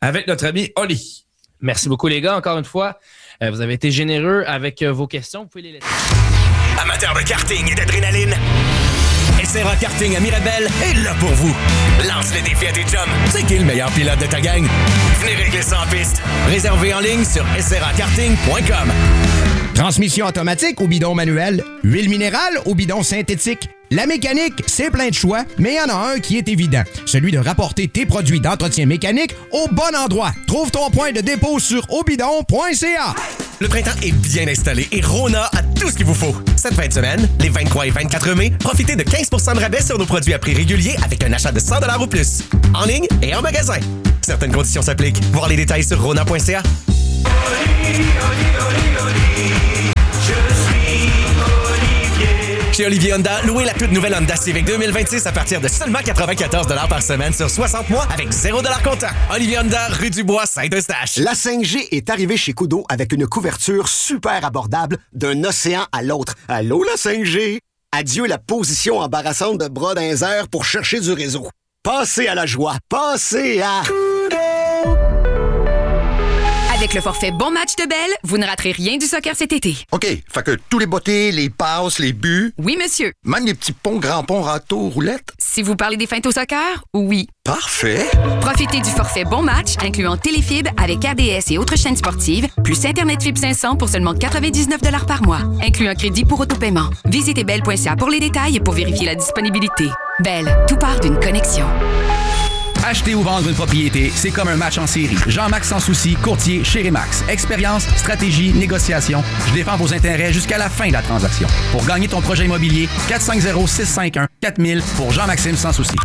avec notre ami Oli. Merci beaucoup, les gars. Encore une fois, euh, vous avez été généreux avec euh, vos questions. Vous pouvez les laisser. Amateur de karting et d'adrénaline, S R A Karting à Mirabel est là pour vous. Lance le défi à tes chums. C'est qui le meilleur pilote de ta gang? Venez régler ça en piste. Réservé en ligne sur s r a karting point com. Transmission automatique ou bidon manuel? Huile minérale ou bidon synthétique? La mécanique, c'est plein de choix, mais il y en a un qui est évident. Celui de rapporter tes produits d'entretien mécanique au bon endroit. Trouve ton point de dépôt sur obidon point c a. Le printemps est bien installé et Rona a tout ce qu'il vous faut. Cette fin de semaine, les vingt-trois et vingt-quatre mai, profitez de quinze pour cent de rabais sur nos produits à prix régulier avec un achat de cent dollars ou plus. En ligne et en magasin. Certaines conditions s'appliquent. Voir les détails sur rona point c a. Oli, Oli, Oli, Oli, je suis Olivier. Chez Olivier Honda, louez la toute nouvelle Honda Civic deux mille vingt-six à partir de seulement quatre-vingt-quatorze dollars par semaine sur soixante mois avec zéro dollar comptant. Olivier Honda, rue du Bois, Saint-Eustache. La cinq G est arrivée chez Kudo avec une couverture super abordable d'un océan à l'autre. Allô, la cinq G? Adieu la position embarrassante de bras dans les airs pour chercher du réseau. Passez à la joie. Passez à... Kudo! Avec le forfait Bon Match de Bell, vous ne raterez rien du soccer cet été. OK, fait que tous les bottées, les passes, les buts... Oui, monsieur. Même les petits ponts, grands ponts, râteaux, roulettes? Si vous parlez des feintes au soccer, oui. Parfait. Profitez du forfait Bon Match, incluant Téléfib avec R D S et autres chaînes sportives, plus Internet Fibre cinq cents pour seulement quatre-vingt-dix-neuf dollars par mois, inclut un crédit pour autopaiement. Visitez bell point c a pour les détails et pour vérifier la disponibilité. Bell, tout part d'une connexion. Acheter ou vendre une propriété, c'est comme un match en série. Jean-Max Sans Souci, courtier chez Remax. Expérience, stratégie, négociation. Je défends vos intérêts jusqu'à la fin de la transaction. Pour gagner ton projet immobilier, quatre cinq zéro, six cinq un, quatre mille pour Jean-Maxime Sans Souci.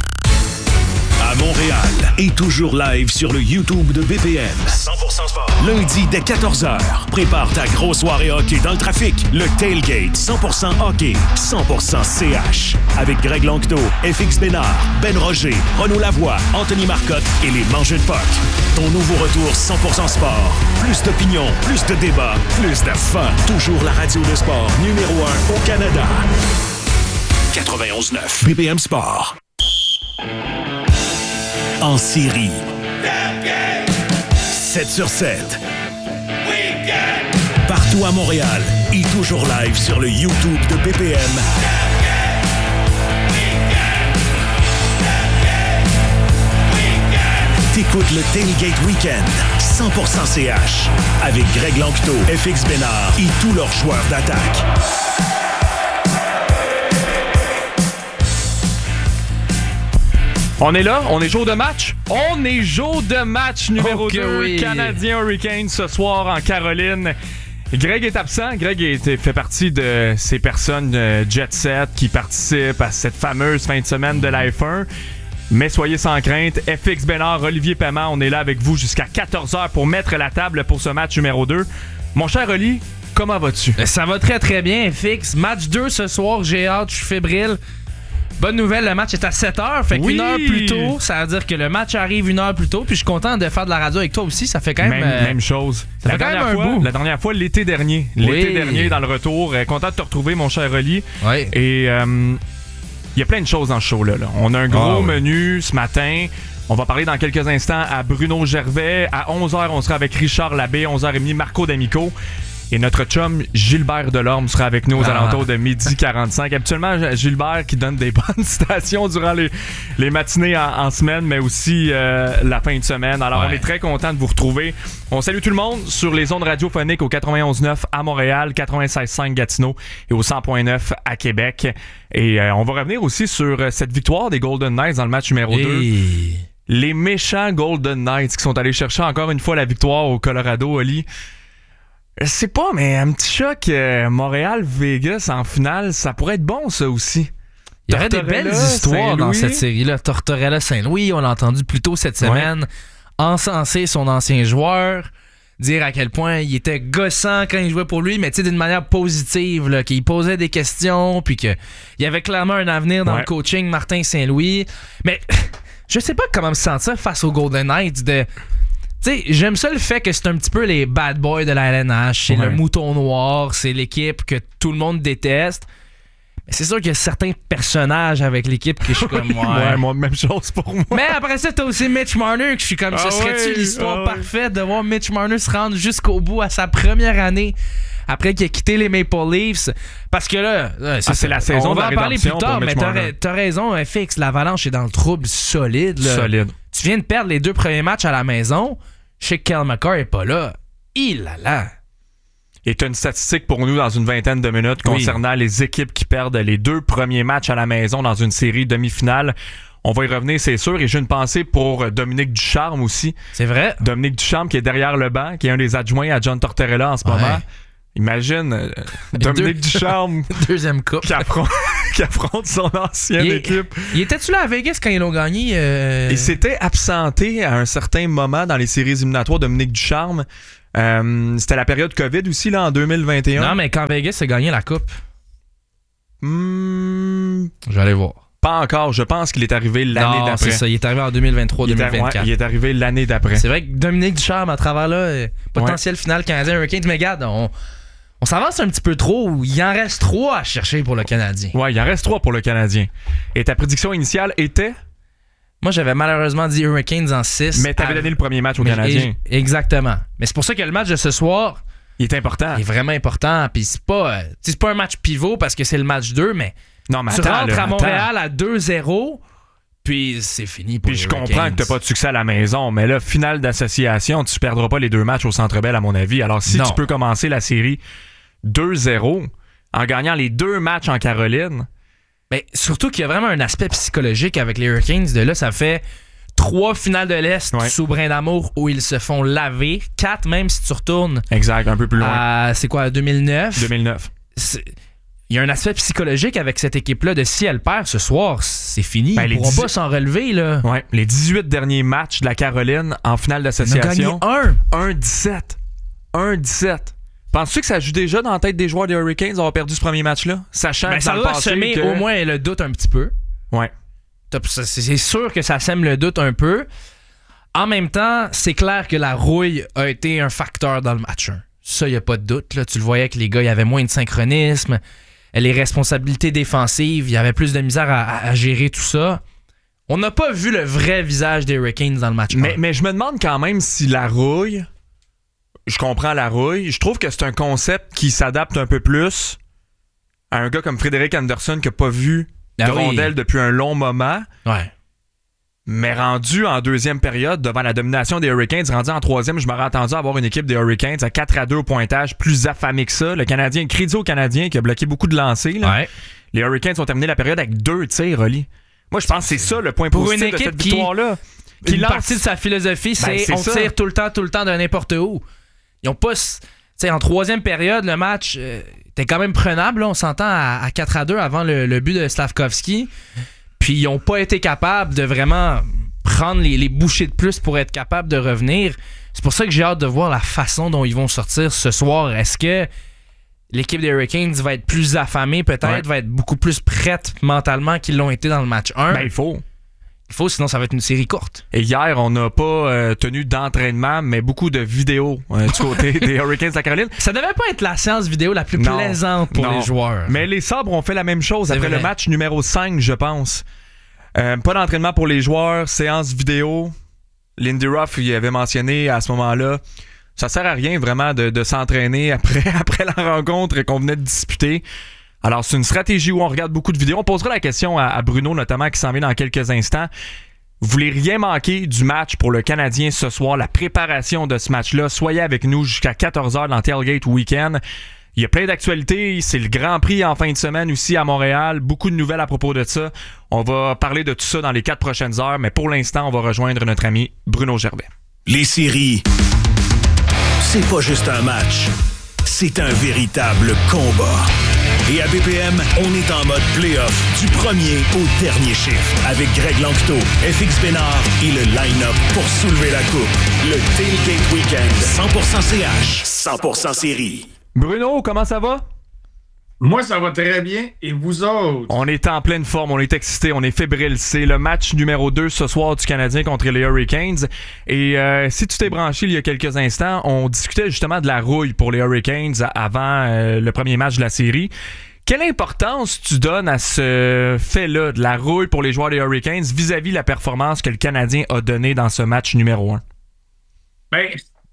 À Montréal et toujours live sur le YouTube de B P M. cent pour cent sport. Lundi dès quatorze heures. Prépare ta grosse soirée hockey dans le trafic. Le Tailgate cent pour cent hockey, cent pour cent C H. Avec Greg Lanctot, F X Bénard, Ben Roger, Renaud Lavoie, Anthony Marcotte et les Mangeux de Puck. Ton nouveau retour cent pour cent sport. Plus d'opinion, plus de débats, plus de fun. Toujours la radio de sport numéro un au Canada. quatre-vingt-onze neuf B P M Sport. En série. sept sur sept. Partout à Montréal et toujours live sur le YouTube de B P M. T'écoutes le Tailgate Weekend, cent pour cent C H, avec Greg Lanctot, F X Bénard et tous leurs joueurs d'attaque. On est là, on est jour de match. On est jour de match numéro okay, deux, oui. Canadien Hurricanes ce soir en Caroline. Greg est absent. Greg est, fait partie de ces personnes euh, jet set qui participent à cette fameuse fin de semaine de la F un. Mais soyez sans crainte, F X Bénard, Olivier Paiement, on est là avec vous jusqu'à quatorze heures pour mettre la table pour ce match numéro deux. Mon cher Oli, comment vas-tu? Ça va très très bien, F X. Match deux ce soir, j'ai hâte, je suis fébrile. Bonne nouvelle, le match est à sept heures, fait oui. qu'une heure plus tôt, ça veut dire que le match arrive une heure plus tôt, puis je suis content de faire de la radio avec toi aussi, ça fait quand même... Même, euh, même chose. Ça la, fait quand dernière même fois, un bout. la dernière fois, l'été dernier. L'été oui. dernier, dans le retour. Euh, content de te retrouver, mon cher Oli. Oui. Et il euh, y a plein de choses dans ce show-là. Là. On a un gros oh, menu oui. ce matin. On va parler dans quelques instants à Bruno Gervais. À onze heures, on sera avec Richard Labbé. onze heures trente, Marco D'Amico. Et notre chum Gilbert Delorme sera avec nous aux ah. alentours de midi quarante-cinq. Habituellement, Gilbert qui donne des bonnes citations durant les, les matinées en, en semaine, mais aussi euh, la fin de semaine. Alors, ouais. on est très content de vous retrouver. On salue tout le monde sur les ondes radiophoniques au quatre-vingt-onze neuf à Montréal, quatre-vingt-seize cinq Gatineau et au cent point neuf à Québec. Et euh, on va revenir aussi sur cette victoire des Golden Knights dans le match numéro et... deux. Les méchants Golden Knights qui sont allés chercher encore une fois la victoire au Colorado, Oli. Je sais pas, mais un petit choc euh, Montréal-Vegas en finale, ça pourrait être bon, ça aussi. Il y aurait des belles histoires dans cette série-là. Tortorella-Saint-Louis, on l'a entendu plus tôt cette semaine, ouais. encenser son ancien joueur, dire à quel point il était gossant quand il jouait pour lui, mais tu sais, d'une manière positive, là, qu'il posait des questions, puis qu'il y avait clairement un avenir dans ouais. le coaching, Martin Saint-Louis. Mais je sais pas comment me sentir face aux Golden Knights de... Tu sais, j'aime ça le fait que c'est un petit peu les bad boys de la L N H. C'est ouais. le mouton noir, c'est l'équipe que tout le monde déteste. C'est sûr qu'il y a certains personnages avec l'équipe que je suis comme moi. Ouais, moi, même chose pour moi. Mais après ça, t'as aussi Mitch Marner que je suis comme ah ce serait-tu ouais, l'histoire ah ouais. parfaite de voir Mitch Marner se rendre jusqu'au bout à sa première année après qu'il a quitté les Maple Leafs. Parce que là, c'est, ah, c'est la saison on de va la en parler plus tard, mais t'as, Marner. t'as raison, F X, l'Avalanche est dans le trouble solide. Là. Solide. Tu viens de perdre les deux premiers matchs à la maison. Je sais que Cale Makar est pas là. Il là là. Et tu as une statistique pour nous dans une vingtaine de minutes concernant oui. les équipes qui perdent les deux premiers matchs à la maison dans une série demi-finale. On va y revenir, c'est sûr. Et j'ai une pensée pour Dominique Ducharme aussi. C'est vrai. Dominique Ducharme qui est derrière le banc, qui est un des adjoints à John Tortorella en ce ouais. moment. Imagine euh, Dominique Deux... Ducharme deuxième coupe qui affronte, qui affronte son ancienne il, équipe. Il était-tu là à Vegas quand ils l'ont gagné? Euh... Il s'était absenté à un certain moment dans les séries éliminatoires, Dominique Ducharme. Euh, c'était la période COVID aussi, là, en deux mille vingt et un. Non, mais quand Vegas a gagné la coupe. Hmm... Je vais aller voir. Pas encore. Je pense qu'il est arrivé l'année non, d'après. C'est ça. Il est arrivé en deux mille vingt-trois deux mille vingt-quatre. Ouais, il est arrivé l'année d'après. C'est vrai que Dominique Ducharme, à travers là, potentiel ouais. final canadien Hurricanes, mais regarde, on, on s'avance un petit peu trop. Il en reste trois à chercher pour le Canadien. Ouais, il en reste trois pour le Canadien. Et ta prédiction initiale était? Moi, j'avais malheureusement dit Hurricanes en six. Mais t'avais à... donné le premier match au mais Canadien. Exactement. Mais c'est pour ça que le match de ce soir... Il est important. Il est vraiment important. Puis c'est pas, c'est pas un match pivot parce que c'est le match deux, mais, non, mais tu attends, rentres là, à Montréal attends. à deux zéro, puis c'est fini pour puis les je Hurricanes. comprends que t'as pas de succès à la maison, mais là, finale d'association, tu perdras pas les deux matchs au Centre Bell, à mon avis. Alors, si non. tu peux commencer la série deux zéro en gagnant les deux matchs en Caroline... Mais surtout qu'il y a vraiment un aspect psychologique avec les Hurricanes. De là, ça fait... Trois finales de l'Est ouais. sous brin d'amour où ils se font laver. Quatre, même si tu retournes. Exact, un peu plus loin. À, c'est quoi, deux mille neuf? deux mille neuf. Il y a un aspect psychologique avec cette équipe-là de si elle perd ce soir, c'est fini. Ben, ils ne pourront dix... pas s'en relever. Là. Ouais, les dix-huit derniers matchs de la Caroline en finale d'association. On a gagné un. un dix-sept. un dix-sept. Penses-tu que ça joue déjà dans la tête des joueurs des Hurricanes d'avoir perdu ce premier match-là? Sachant ben, que ça dans doit le passé semer que... au moins le doute un petit peu. Ouais. C'est sûr que ça sème le doute un peu. En même temps, c'est clair que la rouille a été un facteur dans le match un. Ça, il n'y a pas de doute. Là. Tu le voyais que les gars, il y avait moins de synchronisme. Les responsabilités défensives, il y avait plus de misère à, à gérer tout ça. On n'a pas vu le vrai visage des Hurricanes dans le match mais, mais je me demande quand même si la rouille... Je comprends la rouille. Je trouve que c'est un concept qui s'adapte un peu plus à un gars comme Frédéric Anderson qui n'a pas vu de ah oui. rondelle depuis un long moment. Ouais. Mais rendu en deuxième période, devant la domination des Hurricanes, rendu en troisième, je m'aurais attendu à avoir une équipe des Hurricanes à quatre à deux au pointage, plus affamée que ça. Le Canadien, crédit au Canadien qui a bloqué beaucoup de lancers. Là. Ouais. Les Hurricanes ont terminé la période avec deux tirs, Oli. Moi, je pense que c'est ça le point pour positif une équipe de cette qui, victoire-là. Qui une lance... partie de sa philosophie, c'est, ben, c'est on ça. Tire tout le temps, tout le temps de n'importe où. Ils ont pas... T'sais, en troisième période, le match euh, était quand même prenable. Là, on s'entend à, à quatre à deux avant le, le but de Slavkovski. Puis ils n'ont pas été capables de vraiment prendre les, les bouchées de plus pour être capables de revenir. C'est pour ça que j'ai hâte de voir la façon dont ils vont sortir ce soir. Est-ce que l'équipe des Hurricanes va être plus affamée peut-être, ouais. va être beaucoup plus prête mentalement qu'ils l'ont été dans le match un? Ben, il faut. Il faut, sinon ça va être une série courte. Et hier, on n'a pas euh, tenu d'entraînement, mais beaucoup de vidéos euh, du côté des Hurricanes de la Caroline. Ça devait pas être la séance vidéo la plus non, plaisante pour non. les joueurs. Mais les Sabres ont fait la même chose C'est après vrai. le match numéro cinq, je pense. Euh, pas d'entraînement pour les joueurs, séance vidéo. Lindy Ruff, il avait mentionné à ce moment-là, ça sert à rien vraiment de, de s'entraîner après, après la rencontre qu'on venait de disputer. Alors, c'est une stratégie où on regarde beaucoup de vidéos. On posera la question à, à Bruno, notamment, qui s'en vient dans quelques instants. Vous voulez rien manquer du match pour le Canadien ce soir, la préparation de ce match-là. Soyez avec nous jusqu'à quatorze heures dans Tailgate Weekend. Il y a plein d'actualités. C'est le Grand Prix en fin de semaine aussi à Montréal. Beaucoup de nouvelles à propos de ça. On va parler de tout ça dans les quatre prochaines heures, mais pour l'instant, on va rejoindre notre ami Bruno Gervais. Les séries, c'est pas juste un match. C'est un véritable combat. Et à B P M, on est en mode play-off du premier au dernier chiffre avec Greg Lanctot, F X Bénard et le line-up pour soulever la coupe. Le Tailgate Weekend, cent pour cent C H, cent pour cent série. Bruno, comment ça va? Moi, ça va très bien. Et vous autres? On est en pleine forme, on est excités, on est fébrile. C'est le match numéro deux ce soir du Canadien contre les Hurricanes. Et euh, si tu t'es branché il y a quelques instants, on discutait justement de la rouille pour les Hurricanes avant euh, le premier match de la série. Quelle importance tu donnes à ce fait-là de la rouille pour les joueurs des Hurricanes vis-à-vis de la performance que le Canadien a donnée dans ce match numéro un? Ben,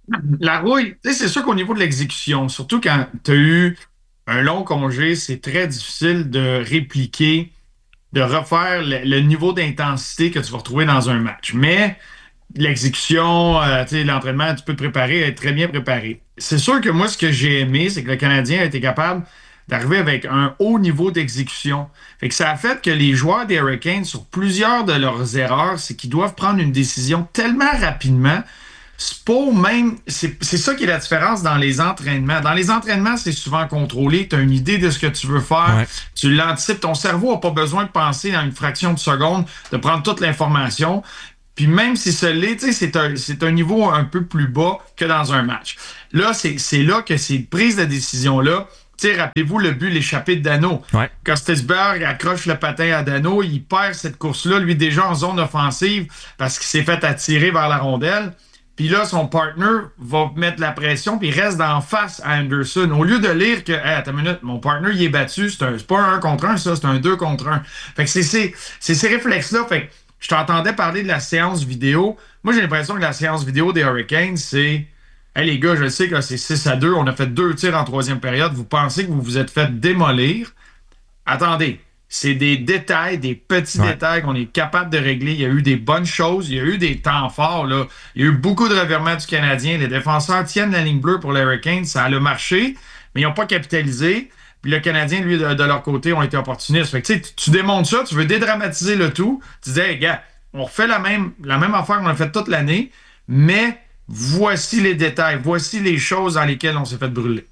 la rouille, c'est sûr qu'au niveau de l'exécution, surtout quand tu as eu un long congé, c'est très difficile de répliquer, de refaire le, le niveau d'intensité que tu vas retrouver dans un match. Mais l'exécution, euh, l'entraînement, tu peux te préparer, être très bien préparé. C'est sûr que moi, ce que j'ai aimé, c'est que le Canadien a été capable d'arriver avec un haut niveau d'exécution. Fait que ça a fait que les joueurs des Hurricanes, sur plusieurs de leurs erreurs, c'est qu'ils doivent prendre une décision tellement rapidement. C'est pas même. C'est, c'est ça qui est la différence dans les entraînements. Dans les entraînements, c'est souvent contrôlé. Tu as une idée de ce que tu veux faire. Ouais. Tu l'anticipes. Ton cerveau n'a pas besoin de penser dans une fraction de seconde, de prendre toute l'information. Puis même si ce l'est, c'est un, c'est un niveau un peu plus bas que dans un match. Là, c'est, c'est là que ces prises de décision-là. T'sais, rappelez-vous le but, l'échappée de Danault. Ouais. Kostisberg accroche le patin à Danault, il perd cette course-là, lui déjà en zone offensive parce qu'il s'est fait attirer vers la rondelle. Puis là, son partner va mettre la pression puis il reste d'en face à Anderson. Au lieu de lire que, hey, attends une minute, mon partner, il est battu, c'est, un, c'est pas un un contre un, ça, c'est un deux contre un. Fait que c'est, c'est, c'est ces réflexes-là. Fait que je t'entendais parler de la séance vidéo. Moi, j'ai l'impression que la séance vidéo des Hurricanes, c'est... Hey les gars, je sais que là, c'est six à deux, on a fait deux tirs en troisième période, vous pensez que vous vous êtes fait démolir? Attendez, c'est des détails, des petits ouais. détails qu'on est capable de régler. Il y a eu des bonnes choses, il y a eu des temps forts, là. Il y a eu beaucoup de revirements du Canadien. Les défenseurs tiennent la ligne bleue pour les Hurricanes, ça a le marché, mais ils n'ont pas capitalisé. Puis le Canadien, lui, de, de leur côté, ont été opportunistes. Fait que tu sais, tu démontres ça, tu veux dédramatiser le tout. Tu dis, hey gars, on refait la même, la même affaire qu'on a fait toute l'année, mais voici les détails, voici les choses dans lesquelles on s'est fait brûler.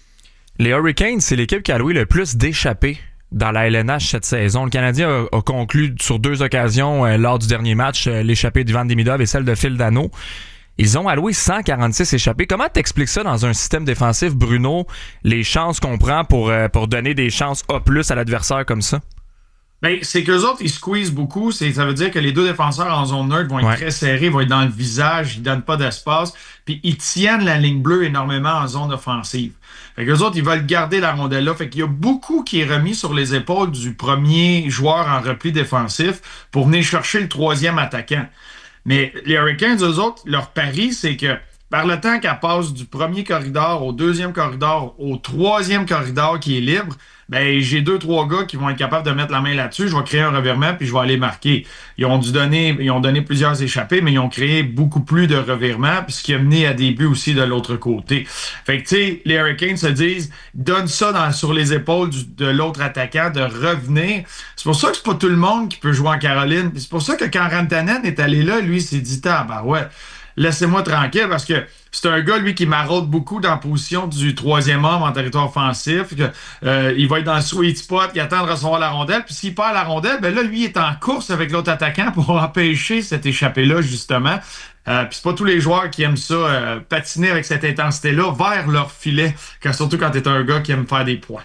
Les Hurricanes, c'est l'équipe qui a loué le plus d'échappées dans la L N H cette saison. Le Canadien a, a conclu sur deux occasions euh, lors du dernier match, euh, l'échappée d'Ivan Demidov et celle de Phil Danault. Ils ont alloué cent quarante-six échappées. Comment t'expliques ça dans un système défensif, Bruno, les chances qu'on prend pour, euh, pour donner des chances A plus à l'adversaire comme ça? Ben, c'est qu'eux autres, ils squeezent beaucoup. C'est, ça veut dire que les deux défenseurs en zone neutre vont être ouais. très serrés, vont être dans le visage, ils donnent pas d'espace. Puis ils tiennent la ligne bleue énormément en zone offensive. Fait qu'eux autres, ils veulent garder la rondelle là. Fait qu'il y a beaucoup qui est remis sur les épaules du premier joueur en repli défensif pour venir chercher le troisième attaquant. Mais les Hurricanes, eux autres, leur pari, c'est que par le temps qu'elle passe du premier corridor au deuxième corridor au troisième corridor qui est libre, ben j'ai deux, trois gars qui vont être capables de mettre la main là-dessus. Je vais créer un revirement puis je vais aller marquer. Ils ont dû donner, ils ont donné plusieurs échappées, mais ils ont créé beaucoup plus de revirements, puis ce qui a mené à des buts aussi de l'autre côté. Fait que tu sais, les Hurricanes se disent, donne ça dans, sur les épaules du, de l'autre attaquant, de revenir. C'est pour ça que c'est pas tout le monde qui peut jouer en Caroline. Puis c'est pour ça que quand Rantanen est allé là, lui, il s'est dit, ah ben ouais, laissez-moi tranquille, parce que c'est un gars, lui, qui maraude beaucoup dans la position du troisième homme en territoire offensif. Que, euh, il va être dans le sweet spot, il attend de recevoir la rondelle. Puis s'il perd la rondelle, ben là, lui, il est en course avec l'autre attaquant pour empêcher cette échappée-là, justement. Euh, puis c'est pas tous les joueurs qui aiment ça, euh, patiner avec cette intensité-là vers leur filet, quand, surtout quand t'es un gars qui aime faire des points.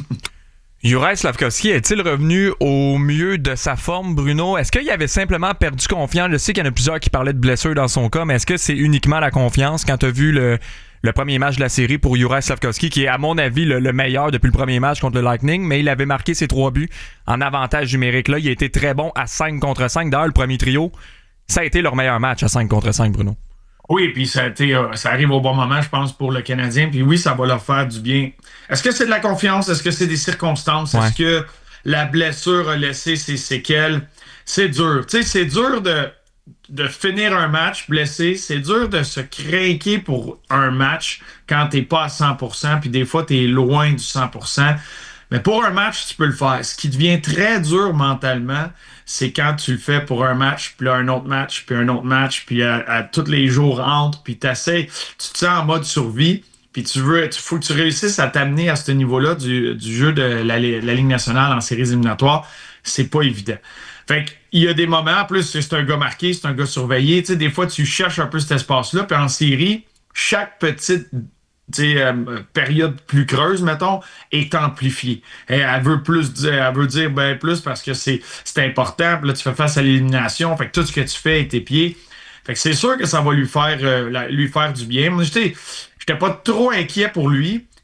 Juraj Slafkovský est-il revenu au mieux de sa forme, Bruno? Est-ce qu'il avait simplement perdu confiance? Je sais qu'il y en a plusieurs qui parlaient de blessure dans son cas, mais est-ce que c'est uniquement la confiance quand tu as vu le, le premier match de la série pour Juraj Slafkovský, qui est à mon avis le, le meilleur depuis le premier match contre le Lightning, mais il avait marqué ses trois buts en avantage numérique. Là, il a été très bon à cinq contre cinq. D'ailleurs, le premier trio, ça a été leur meilleur match à cinq contre cinq, Bruno. Oui, puis ça a été, euh, ça arrive au bon moment, je pense, pour le Canadien. Puis oui, ça va leur faire du bien. Est-ce que c'est de la confiance? Est-ce que c'est des circonstances? Ouais. Est-ce que la blessure a laissé ses séquelles? C'est dur. Tu sais, c'est dur de, de finir un match blessé. C'est dur de se craquer pour un match quand t'es pas à cent pour cent. Puis des fois, t'es loin du cent pour cent. Mais pour un match, tu peux le faire. Ce qui devient très dur mentalement, c'est quand tu le fais pour un match, puis là, un autre match, puis un autre match, puis à, à tous les jours entre, puis t'essaies, tu te sens en mode survie, puis tu veux, il faut que tu réussisses à t'amener à ce niveau-là du, du jeu de la, la Ligue nationale en séries éliminatoires. C'est pas évident. Fait qu'il y a des moments, en plus, c'est un gars marqué, c'est un gars surveillé, tu sais, des fois, tu cherches un peu cet espace-là, puis en série, chaque petite Euh, période plus creuse, mettons, est amplifiée. Et elle veut plus dire, elle veut dire ben plus parce que c'est, c'est important. Puis là, tu fais face à l'élimination. Fait que tout ce que tu fais est tes pieds. Fait que c'est sûr que ça va lui faire, euh, la, lui faire du bien. Moi, j'étais, j'étais pas trop inquiet pour lui.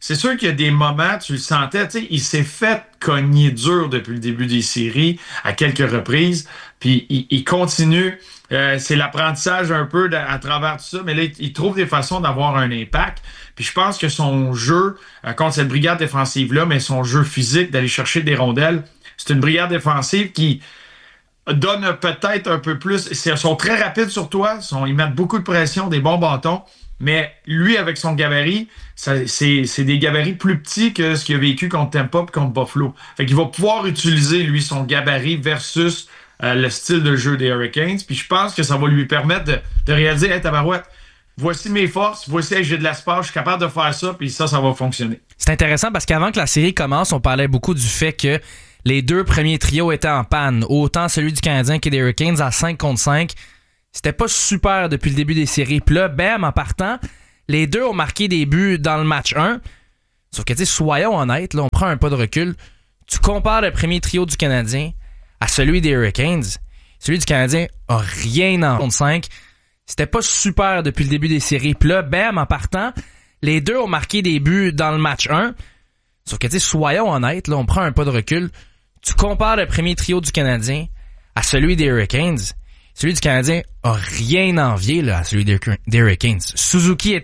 c'est sûr qu'il y a des moments, tu le sentais, tu sais, il s'est fait cogner dur depuis le début des séries à quelques reprises, puis il, il continue. Euh, c'est l'apprentissage un peu de, à travers tout ça, mais là, il, il trouve des façons d'avoir un impact. Puis je pense que son jeu euh, contre cette brigade défensive-là, mais son jeu physique d'aller chercher des rondelles, c'est une brigade défensive qui donne peut-être un peu plus. Ils sont très rapides sur toi, sont, ils mettent beaucoup de pression, des bons bâtons, mais lui, avec son gabarit, ça, c'est, c'est des gabarits plus petits que ce qu'il a vécu contre Tampa et contre Buffalo. Fait qu'il va pouvoir utiliser, lui, son gabarit versus euh, le style de jeu des Hurricanes. Puis je pense que ça va lui permettre de, de réaliser, hey, tabarouette, voici mes forces, voici, hey, j'ai de l'espace, je suis capable de faire ça, puis ça, ça va fonctionner. C'est intéressant parce qu'avant que la série commence, on parlait beaucoup du fait que les deux premiers trios étaient en panne. Autant celui du Canadien que des Hurricanes à cinq contre cinq. C'était pas super depuis le début des séries. Puis là, bam, en partant, les deux ont marqué des buts dans le match un. Sauf que, tu sais, soyons honnêtes, là, on prend un pas de recul. Tu compares le premier trio du Canadien à celui des Hurricanes. Celui du Canadien a rien en contre cinq. C'était pas super depuis le début des séries. Puis là, bam, en partant, les deux ont marqué des buts dans le match un. Sauf que, tu sais, soyons honnêtes, là, on prend un pas de recul. Tu compares le premier trio du Canadien à celui des Hurricanes. Celui du Canadien a rien envié là, à celui des Hurricanes. Suzuki est